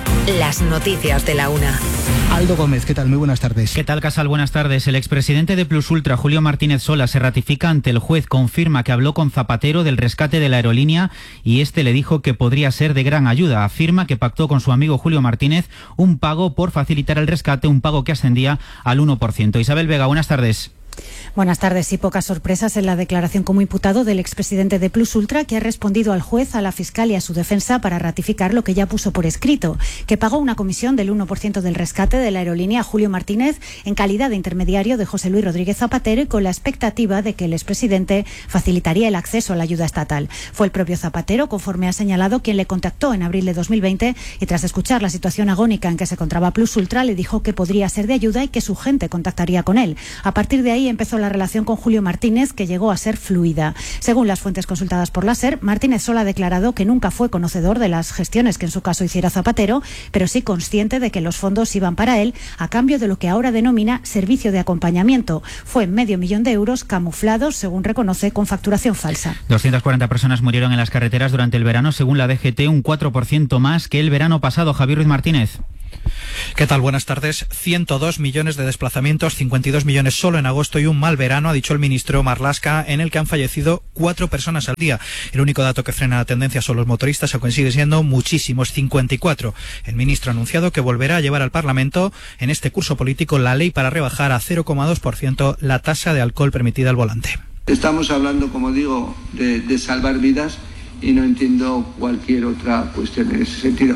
Las noticias de la una. Aldo Gómez, ¿qué tal? Muy buenas tardes. ¿Qué tal, Casal? Buenas tardes. El expresidente de Plus Ultra, Julio Martínez Sola, se ratifica ante el juez. Confirma que habló con Zapatero del rescate de la aerolínea y este le dijo que podría ser de gran ayuda. Afirma que pactó con su amigo Julio Martínez un pago por facilitar el rescate, un pago que ascendía al uno por ciento. Isabel Vega, buenas tardes. Buenas tardes. Y pocas sorpresas en la declaración como imputado del expresidente de Plus Ultra, que ha respondido al juez, a la fiscal y a su defensa para ratificar lo que ya puso por escrito, que pagó una comisión del uno por ciento del rescate de la aerolínea a Julio Martínez en calidad de intermediario de José Luis Rodríguez Zapatero y con la expectativa de que el expresidente facilitaría el acceso a la ayuda estatal. Fue el propio Zapatero, conforme ha señalado, quien le contactó en abril de dos mil veinte y tras escuchar la situación agónica en que se encontraba Plus Ultra le dijo que podría ser de ayuda y que su gente contactaría con él. A partir de ahí empezó la relación con Julio Martínez, que llegó a ser fluida. Según las fuentes consultadas por la SER, Martínez Sola ha declarado que nunca fue conocedor de las gestiones que en su caso hiciera Zapatero, pero sí consciente de que los fondos iban para él a cambio de lo que ahora denomina servicio de acompañamiento. Fue medio millón de euros camuflados, según reconoce, con facturación falsa. doscientas cuarenta personas murieron en las carreteras durante el verano, según la D G T, un cuatro por ciento más que el verano pasado. Javier Ruiz Martínez. ¿Qué tal? Buenas tardes. ciento dos millones de desplazamientos, cincuenta y dos millones solo en agosto y un mal verano, ha dicho el ministro Marlaska, en el que han fallecido cuatro personas al día. El único dato que frena la tendencia son los motoristas, aunque sigue siendo muchísimos, cincuenta y cuatro. El ministro ha anunciado que volverá a llevar al Parlamento en este curso político la ley para rebajar a cero coma dos por ciento la tasa de alcohol permitida al volante. Estamos hablando, como digo, de, de salvar vidas y no entiendo cualquier otra cuestión en ese sentido.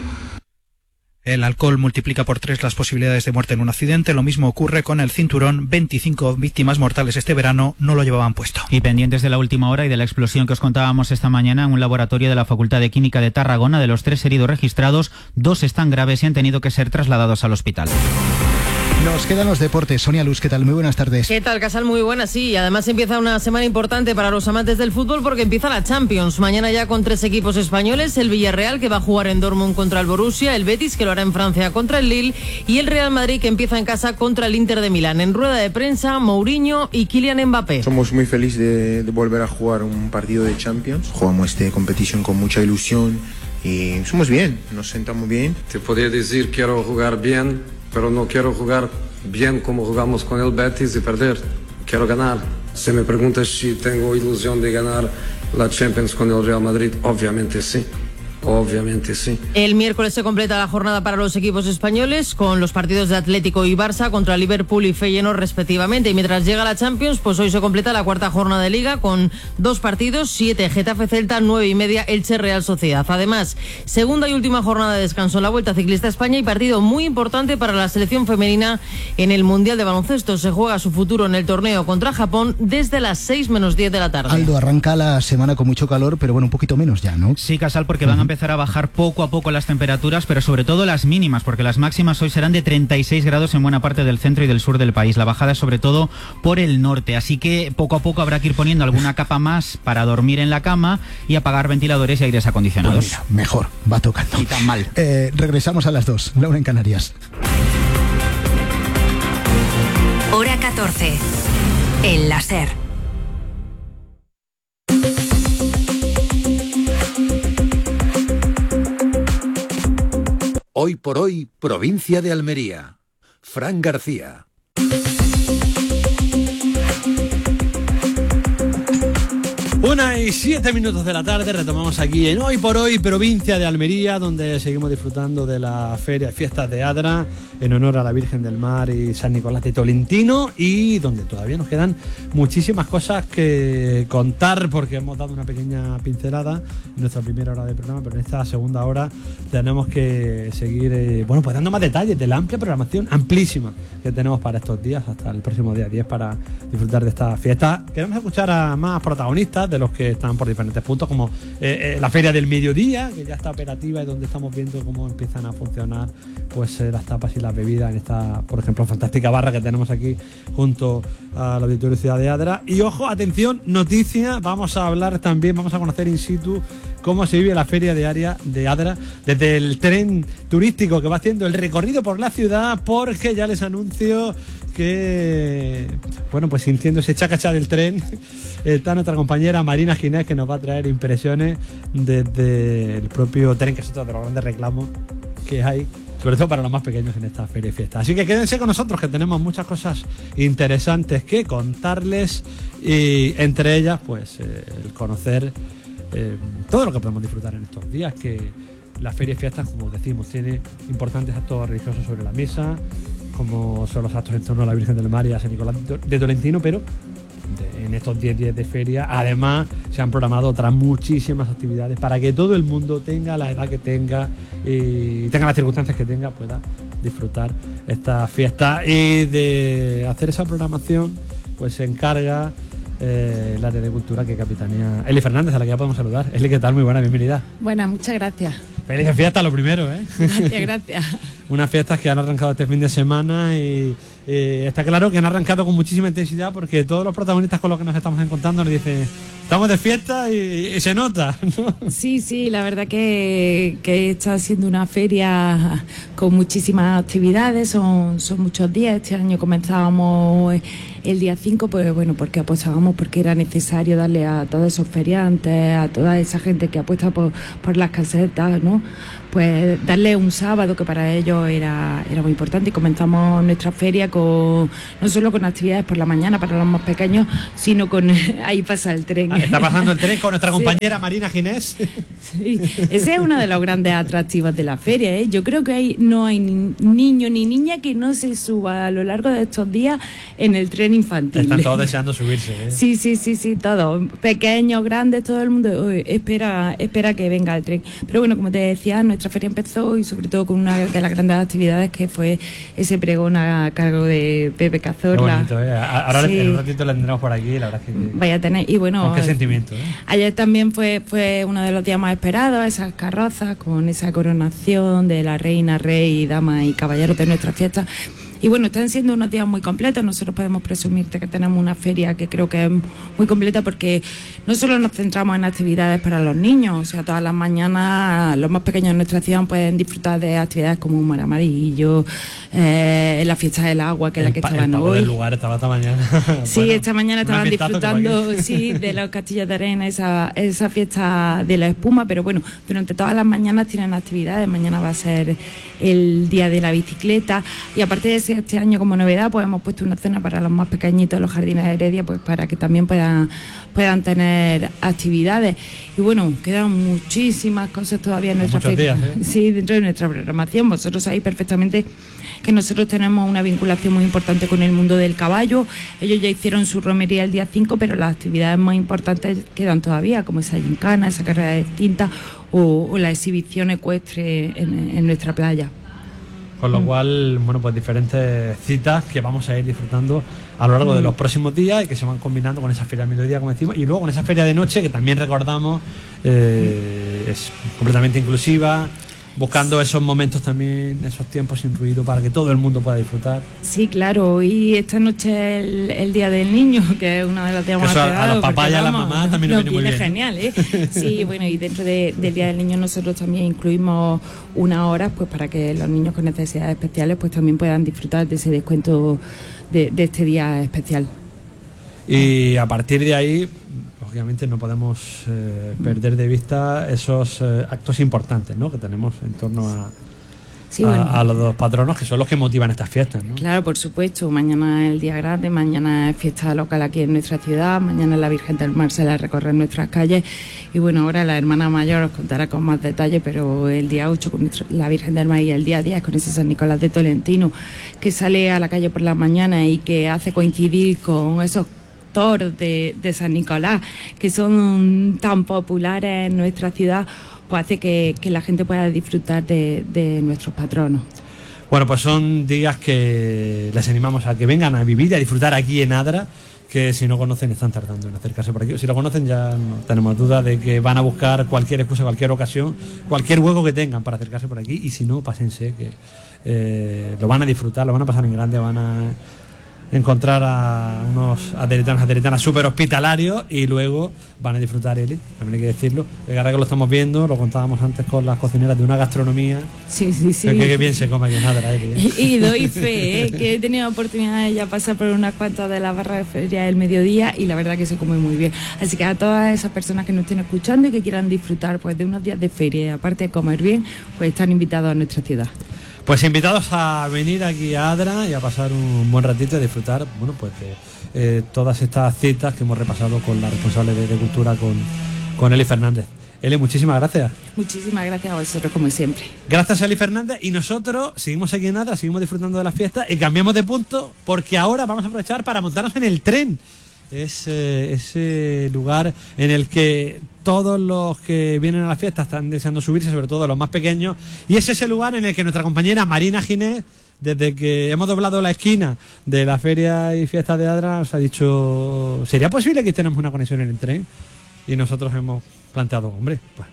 El alcohol multiplica por tres las posibilidades de muerte en un accidente. Lo mismo ocurre con el cinturón. veinticinco víctimas mortales este verano no lo llevaban puesto. Y pendientes de la última hora y de la explosión que os contábamos esta mañana en un laboratorio de la Facultad de Química de Tarragona, de los tres heridos registrados, dos están graves y han tenido que ser trasladados al hospital. Nos quedan los deportes. Sonia Luz, ¿qué tal? Muy buenas tardes. ¿Qué tal, Casal? Muy buenas, sí. Y además empieza una semana importante para los amantes del fútbol porque empieza la Champions. Mañana ya con tres equipos españoles, el Villarreal, que va a jugar en Dortmund contra el Borussia, el Betis, que lo hará en Francia contra el Lille, y el Real Madrid, que empieza en casa contra el Inter de Milán. En rueda de prensa, Mourinho y Kylian Mbappé. Somos muy felices de, de volver a jugar un partido de Champions. Jugamos esta competición con mucha ilusión y somos bien, nos sentamos bien. Te podría decir quiero jugar bien, pero no quiero jugar bien como jugamos con el Betis y perder. Quiero ganar. Si me preguntas si tengo ilusión de ganar la Champions con el Real Madrid, obviamente sí. Obviamente sí. El miércoles se completa la jornada para los equipos españoles con los partidos de Atlético y Barça contra Liverpool y Feyenoord respectivamente. Y mientras llega la Champions, pues hoy se completa la cuarta jornada de Liga con dos partidos, siete Getafe Celta, nueve y media Elche Real Sociedad. Además, segunda y última jornada de descanso en la Vuelta Ciclista a España y partido muy importante para la selección femenina en el Mundial de Baloncesto. Se juega su futuro en el torneo contra Japón desde las seis menos diez de la tarde. Aldo, arranca la semana con mucho calor, pero bueno, un poquito menos ya, ¿no? Sí, Casal, porque van a empezar a bajar poco a poco las temperaturas, pero sobre todo las mínimas, porque las máximas hoy serán de treinta y seis grados en buena parte del centro y del sur del país. La bajada es sobre todo por el norte, así que poco a poco habrá que ir poniendo alguna capa más para dormir en la cama y apagar ventiladores y aires acondicionados. Pues mira, mejor, va tocando. Y tan mal. Eh, regresamos a las dos, Laura en Canarias. Hora catorce, en la SER. Hoy por hoy, provincia de Almería. Fran García. Una y siete minutos de la tarde, retomamos aquí en Hoy por Hoy, provincia de Almería, donde seguimos disfrutando de la feria Fiestas de Adra, en honor a la Virgen del Mar y San Nicolás de Tolentino, y donde todavía nos quedan muchísimas cosas que contar, porque hemos dado una pequeña pincelada en nuestra primera hora de programa, pero en esta segunda hora tenemos que seguir, eh, bueno, pues dando más detalles de la amplia programación, amplísima, que tenemos para estos días, hasta el próximo día diez, para disfrutar de esta fiesta. Queremos escuchar a más protagonistas, de los que están por diferentes puntos, como eh, eh, la Feria del Mediodía, que ya está operativa y donde estamos viendo cómo empiezan a funcionar pues eh, las tapas y las bebidas en esta, por ejemplo, fantástica barra que tenemos aquí junto al Auditorio Ciudad de Adra. Y ojo, atención, noticia, vamos a hablar también, vamos a conocer in situ cómo se vive la Feria Diaria de Adra desde el tren turístico que va haciendo el recorrido por la ciudad, porque ya les anuncio que, bueno, pues sintiendo ese chacacha del tren, está nuestra compañera Marina Ginés, que nos va a traer impresiones desde el propio tren, que es otro de los grandes reclamos que hay, sobre todo para los más pequeños en esta feria y fiesta. Así que quédense con nosotros, que tenemos muchas cosas interesantes que contarles, y entre ellas, pues, eh, el conocer eh, todo lo que podemos disfrutar en estos días, que la feria y fiesta, como decimos, tiene importantes actos religiosos sobre la mesa, como son los actos en torno a la Virgen del Mar y a San Nicolás de Tolentino, pero de, en estos diez días de feria, además, se han programado otras muchísimas actividades para que todo el mundo, tenga la edad que tenga y tenga las circunstancias que tenga, pueda disfrutar esta fiesta. Y de hacer esa programación, pues se encarga eh, el área de cultura que capitanea Eli Fernández, a la que ya podemos saludar. Eli, ¿qué tal? Muy buena, bienvenida. Buena, muchas gracias. Feliz fiesta, lo primero, ¿eh? Gracias, gracias. Unas fiestas que han arrancado este fin de semana y eh, está claro que han arrancado con muchísima intensidad porque todos los protagonistas con los que nos estamos encontrando nos dicen estamos de fiesta y, y se nota, ¿no? Sí, sí, la verdad que, que está siendo una feria con muchísimas actividades, son, son muchos días. Este año comenzábamos el día cinco, pues bueno, porque apostábamos porque era necesario darle a todos esos feriantes, a toda esa gente que apuesta por, por las casetas, ¿no? Pues darle un sábado que para ellos era, era muy importante, y comenzamos nuestra feria con no solo con actividades por la mañana para los más pequeños, sino con ahí pasa el tren. Ah, está pasando el tren con nuestra compañera sí. Marina Ginés. Sí, ese es uno de los grandes atractivos de la feria, ¿eh? Yo creo que hay, no hay ni niño ni niña que no se suba a lo largo de estos días en el tren infantil. Están todos deseando subirse, ¿eh? Sí, sí, sí, sí, todos, pequeños, grandes, todo el mundo uy, espera, espera que venga el tren. Pero bueno, como te decía, nuestra feria empezó y sobre todo con una de las grandes actividades que fue ese pregón a cargo de Pepe Cazorla. Qué bonito, ¿eh? Ahora sí. En un ratito la tendremos por aquí, la verdad es que... Vaya a tener, y bueno... Con qué sentimiento, ¿eh? Ayer también fue, fue uno de los días más esperados, esas carrozas con esa coronación de la reina, rey, dama y caballeros de nuestra fiesta. Y bueno, están siendo unos días muy completos. Nosotros podemos presumir que tenemos una feria que creo que es muy completa porque no solo nos centramos en actividades para los niños, o sea, todas las mañanas los más pequeños de nuestra ciudad pueden disfrutar de actividades como un mar amarillo, eh, la fiesta del agua, que es la que estaban hoy. El lugar estaba esta mañana. Sí, bueno, esta mañana estaban disfrutando sí, de los castillos de arena, esa, esa fiesta de la espuma, pero bueno, durante todas las mañanas tienen actividades. Mañana va a ser el día de la bicicleta y aparte de ese este año como novedad pues hemos puesto una zona para los más pequeñitos, los jardines de Heredia, pues para que también puedan, puedan tener actividades. Y bueno, quedan muchísimas cosas todavía en nuestra feria. Días, ¿eh? Sí, dentro de nuestra programación. Vosotros sabéis perfectamente que nosotros tenemos una vinculación muy importante con el mundo del caballo. Ellos ya hicieron su romería el día cinco, pero las actividades más importantes quedan todavía, como esa gincana, esa carrera de cinta o, o la exhibición ecuestre en, en nuestra playa. Con lo cual, bueno, pues diferentes citas que vamos a ir disfrutando a lo largo de los próximos días y que se van combinando con esa feria de mediodía, como decimos, y luego con esa feria de noche que también recordamos eh, es completamente inclusiva, buscando esos momentos también, esos tiempos sin ruido para que todo el mundo pueda disfrutar. Sí, claro, y esta noche es el, el Día del Niño, que es uno de los días más esperados. A los papás y a las mamás también nos viene muy bien. Genial, ¿eh? Sí, bueno, y dentro de, del Día del Niño nosotros también incluimos unas horas pues para que los niños con necesidades especiales pues también puedan disfrutar de ese descuento de, de este día especial. Y a partir de ahí, obviamente no podemos eh, perder de vista esos eh, actos importantes, ¿no?, que tenemos en torno a, sí, a, bueno. a los dos patronos, que son los que motivan estas fiestas, ¿no? Claro, por supuesto. Mañana es el día grande, mañana es fiesta local aquí en nuestra ciudad, mañana la Virgen del Mar se la recorre en nuestras calles y bueno, ahora la hermana mayor os contará con más detalle, pero el día ocho con nuestro, la Virgen del Mar y el día diez con ese San Nicolás de Tolentino que sale a la calle por la mañana y que hace coincidir con esos toros de, de San Nicolás que son tan populares en nuestra ciudad, pues hace que, que la gente pueda disfrutar de, de nuestros patronos. Bueno, pues son días que les animamos a que vengan a vivir y a disfrutar aquí en Adra, que si no conocen están tardando en acercarse por aquí. Si lo conocen ya no tenemos duda de que van a buscar cualquier excusa, cualquier ocasión, cualquier hueco que tengan para acercarse por aquí, y si no, pásense, que eh, lo van a disfrutar, lo van a pasar en grande, van a encontrar a unos aderetanos, aderetanas súper hospitalarios y luego van a disfrutar, Eli, también hay que decirlo. Ahora que lo estamos viendo, lo contábamos antes con las cocineras de una gastronomía. Sí, sí, sí. Que, que bien se come aquí en Adra, Eli, ¿eh? Y, y doy fe, ¿eh? Que he tenido oportunidad de ya pasar por unas cuantas de las barras de feria del mediodía y la verdad que se come muy bien. Así que a todas esas personas que nos estén escuchando y que quieran disfrutar pues de unos días de feria y aparte de comer bien, pues están invitados a nuestra ciudad. Pues invitados a venir aquí a Adra y a pasar un buen ratito y disfrutar, bueno, pues de eh, todas estas citas que hemos repasado con la responsable de, de Cultura, con, con Eli Fernández. Eli, muchísimas gracias. Muchísimas gracias a vosotros, como siempre. Gracias, Eli Fernández. Y nosotros seguimos aquí en Adra, seguimos disfrutando de las fiestas y cambiamos de punto porque ahora vamos a aprovechar para montarnos en el tren. Es eh, ese lugar en el que todos los que vienen a la fiesta están deseando subirse, sobre todo los más pequeños, y es ese lugar en el que nuestra compañera Marina Ginés, desde que hemos doblado la esquina de la feria y fiesta de Adra, nos ha dicho, ¿sería posible que tenemos una conexión en el tren? Y nosotros hemos planteado, hombre, pues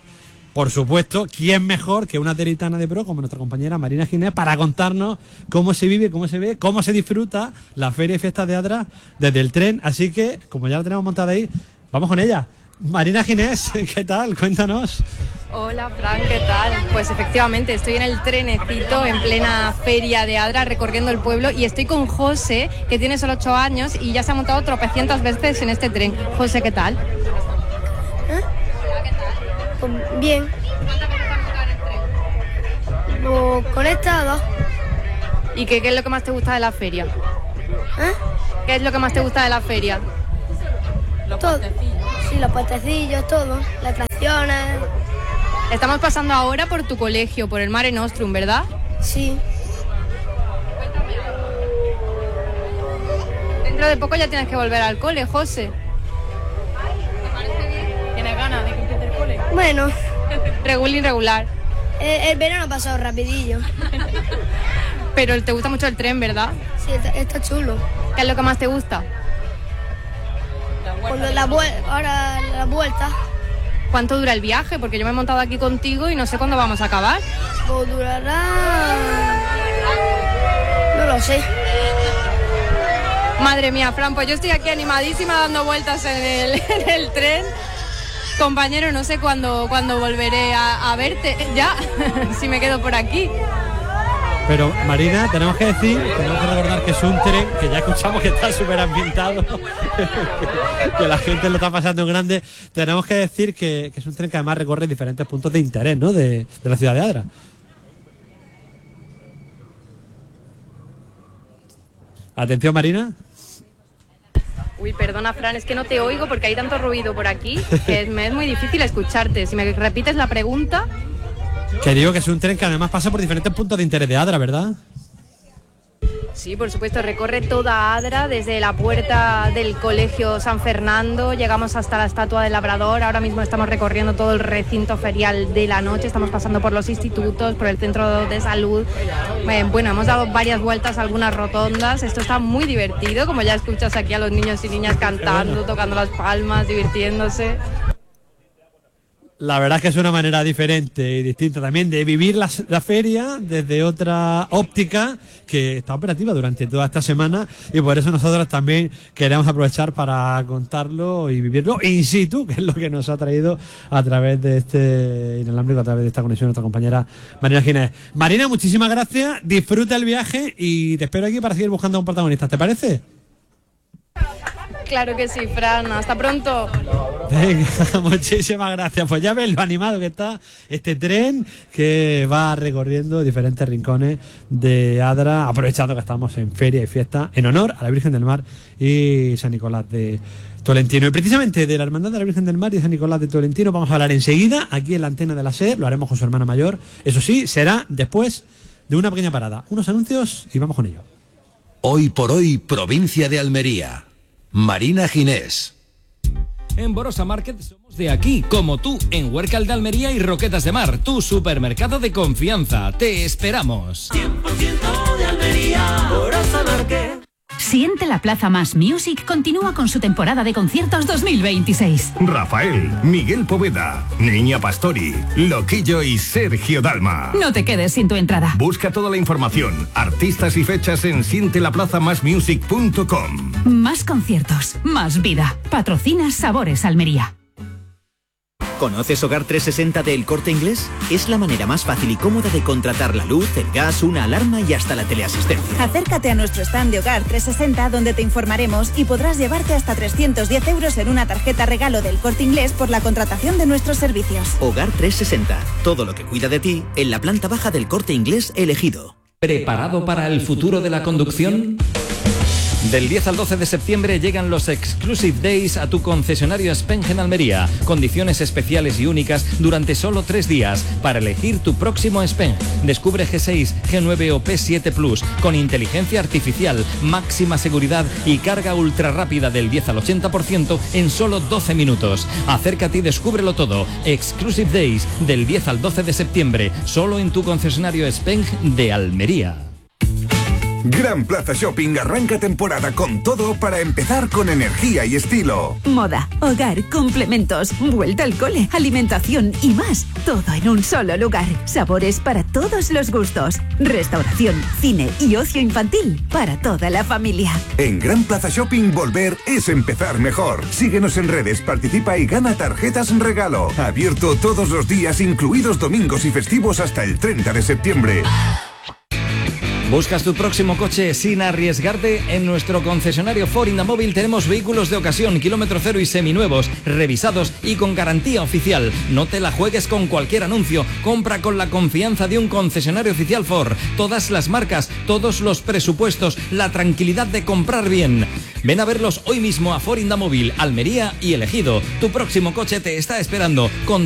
por supuesto, ¿quién mejor que una teritana de pro como nuestra compañera Marina Ginés para contarnos cómo se vive, cómo se ve, cómo se disfruta la Feria y Fiestas de Adra desde el tren? Así que, como ya la tenemos montada ahí, vamos con ella. Marina Ginés, ¿qué tal? Cuéntanos. Hola, Fran, ¿qué tal? Pues efectivamente, estoy en el trenecito en plena Feria de Adra recorriendo el pueblo y estoy con José, que tiene solo ocho años y ya se ha montado tropecientas veces en este tren. José, ¿qué tal? ¿Eh? Pues bien. ¿Cuántas veces has montado en el tren? Lo conectado. ¿Y qué, qué es lo que más te gusta de la feria? ¿Eh? ¿Qué es lo que más te gusta de la feria? Los puentecillos. Sí, los puentecillos, todo. Las atracciones. Estamos pasando ahora por tu colegio, por el Mare Nostrum, ¿verdad? Sí. Cuéntame. Dentro de poco ya tienes que volver al cole, José. ¿Te parece bien? ¿Tienes ganas de que empiece el cole? Bueno. Regular, irregular. El, el verano ha pasado rapidillo. Pero te gusta mucho el tren, ¿verdad? Sí, está, está chulo. ¿Qué es lo que más te gusta? Cuando la vuelta, ahora la vuelta. ¿Cuánto dura el viaje? Porque yo me he montado aquí contigo y no sé cuándo vamos a acabar. Pues durará... No lo sé. Madre mía, Fran, pues yo estoy aquí animadísima dando vueltas en el, en el tren. Compañero, no sé cuándo, cuándo volveré a, a verte ya, si me quedo por aquí. Pero Marina, tenemos que decir, tenemos que recordar que es un tren que ya escuchamos que está súper ambientado, que, que la gente lo está pasando en grande. Tenemos que decir que, que es un tren que además recorre diferentes puntos de interés, ¿no? De, de la ciudad de Adra. Atención, Marina. Uy, perdona, Fran, es que no te oigo porque hay tanto ruido por aquí que me es muy difícil escucharte. Si me repites la pregunta... Que digo que es un tren que además pasa por diferentes puntos de interés de Adra, ¿verdad? Sí, por supuesto, recorre toda Adra, desde la puerta del Colegio San Fernando, llegamos hasta la Estatua del Labrador, ahora mismo estamos recorriendo todo el recinto ferial de la noche, estamos pasando por los institutos, por el centro de salud. Bueno, hemos dado varias vueltas, algunas rotondas, esto está muy divertido, como ya escuchas aquí a los niños y niñas cantando, tocando las palmas, divirtiéndose. La verdad es que es una manera diferente y distinta también de vivir la, la feria desde otra óptica que está operativa durante toda esta semana y por eso nosotros también queremos aprovechar para contarlo y vivirlo in situ, que es lo que nos ha traído a través de este inalámbrico, a través de esta conexión nuestra compañera Marina Ginés. Marina, muchísimas gracias, disfruta el viaje y te espero aquí para seguir buscando a un protagonista, ¿te parece? Claro que sí, Fran, hasta pronto. Venga, muchísimas gracias. Pues ya ves lo animado que está este tren que va recorriendo diferentes rincones de Adra, aprovechando que estamos en feria y fiesta en honor a la Virgen del Mar y San Nicolás de Tolentino. Y precisamente de la Hermandad de la Virgen del Mar y San Nicolás de Tolentino vamos a hablar enseguida aquí en la antena de la SER, lo haremos con su hermana mayor. Eso sí, será después de una pequeña parada. Unos anuncios y vamos con ello. Hoy por hoy, provincia de Almería. Marina Ginés. En Borosa Market somos de aquí, como tú, en Huércal de Almería y Roquetas de Mar, tu supermercado de confianza. Te esperamos. cien por ciento de Almería, Borosa Market. Siente la Plaza Más Music continúa con su temporada de conciertos dos mil veintiséis. Rafael, Miguel Poveda, Niña Pastori, Loquillo y Sergio Dalma. No te quedes sin tu entrada. Busca toda la información, artistas y fechas en siente la plaza más music punto com. Más conciertos, más vida. Patrocina Sabores Almería. ¿Conoces Hogar trescientos sesenta de El Corte Inglés? Es la manera más fácil y cómoda de contratar la luz, el gas, una alarma y hasta la teleasistencia. Acércate a nuestro stand de Hogar trescientos sesenta donde te informaremos y podrás llevarte hasta trescientos diez euros en una tarjeta regalo del Corte Inglés por la contratación de nuestros servicios. Hogar trescientos sesenta, todo lo que cuida de ti en la planta baja del Corte Inglés elegido. ¿Preparado para el futuro de la conducción? Del diez al doce de septiembre llegan los Exclusive Days a tu concesionario Speng en Almería. Condiciones especiales y únicas durante solo tres días para elegir tu próximo Speng. Descubre G seis, G nueve o P siete Plus con inteligencia artificial, máxima seguridad y carga ultra rápida del diez al ochenta por ciento en solo doce minutos. Acércate y descúbrelo todo. Exclusive Days del diez al doce de septiembre, solo en tu concesionario Speng de Almería. Gran Plaza Shopping arranca temporada con todo para empezar con energía y estilo. Moda, hogar, complementos, vuelta al cole, alimentación y más. Todo en un solo lugar. Sabores para todos los gustos. Restauración, cine y ocio infantil para toda la familia. En Gran Plaza Shopping volver es empezar mejor. Síguenos en redes, participa y gana tarjetas en regalo. Abierto todos los días, incluidos domingos y festivos hasta el treinta de septiembre. ¿Buscas tu próximo coche sin arriesgarte? En nuestro concesionario Ford Indamóvil tenemos vehículos de ocasión, kilómetro cero y seminuevos, revisados y con garantía oficial. No te la juegues con cualquier anuncio. Compra con la confianza de un concesionario oficial Ford. Todas las marcas, todos los presupuestos, la tranquilidad de comprar bien. Ven a verlos hoy mismo a Ford Indamóvil, Almería y Ejido. Tu próximo coche te está esperando. Con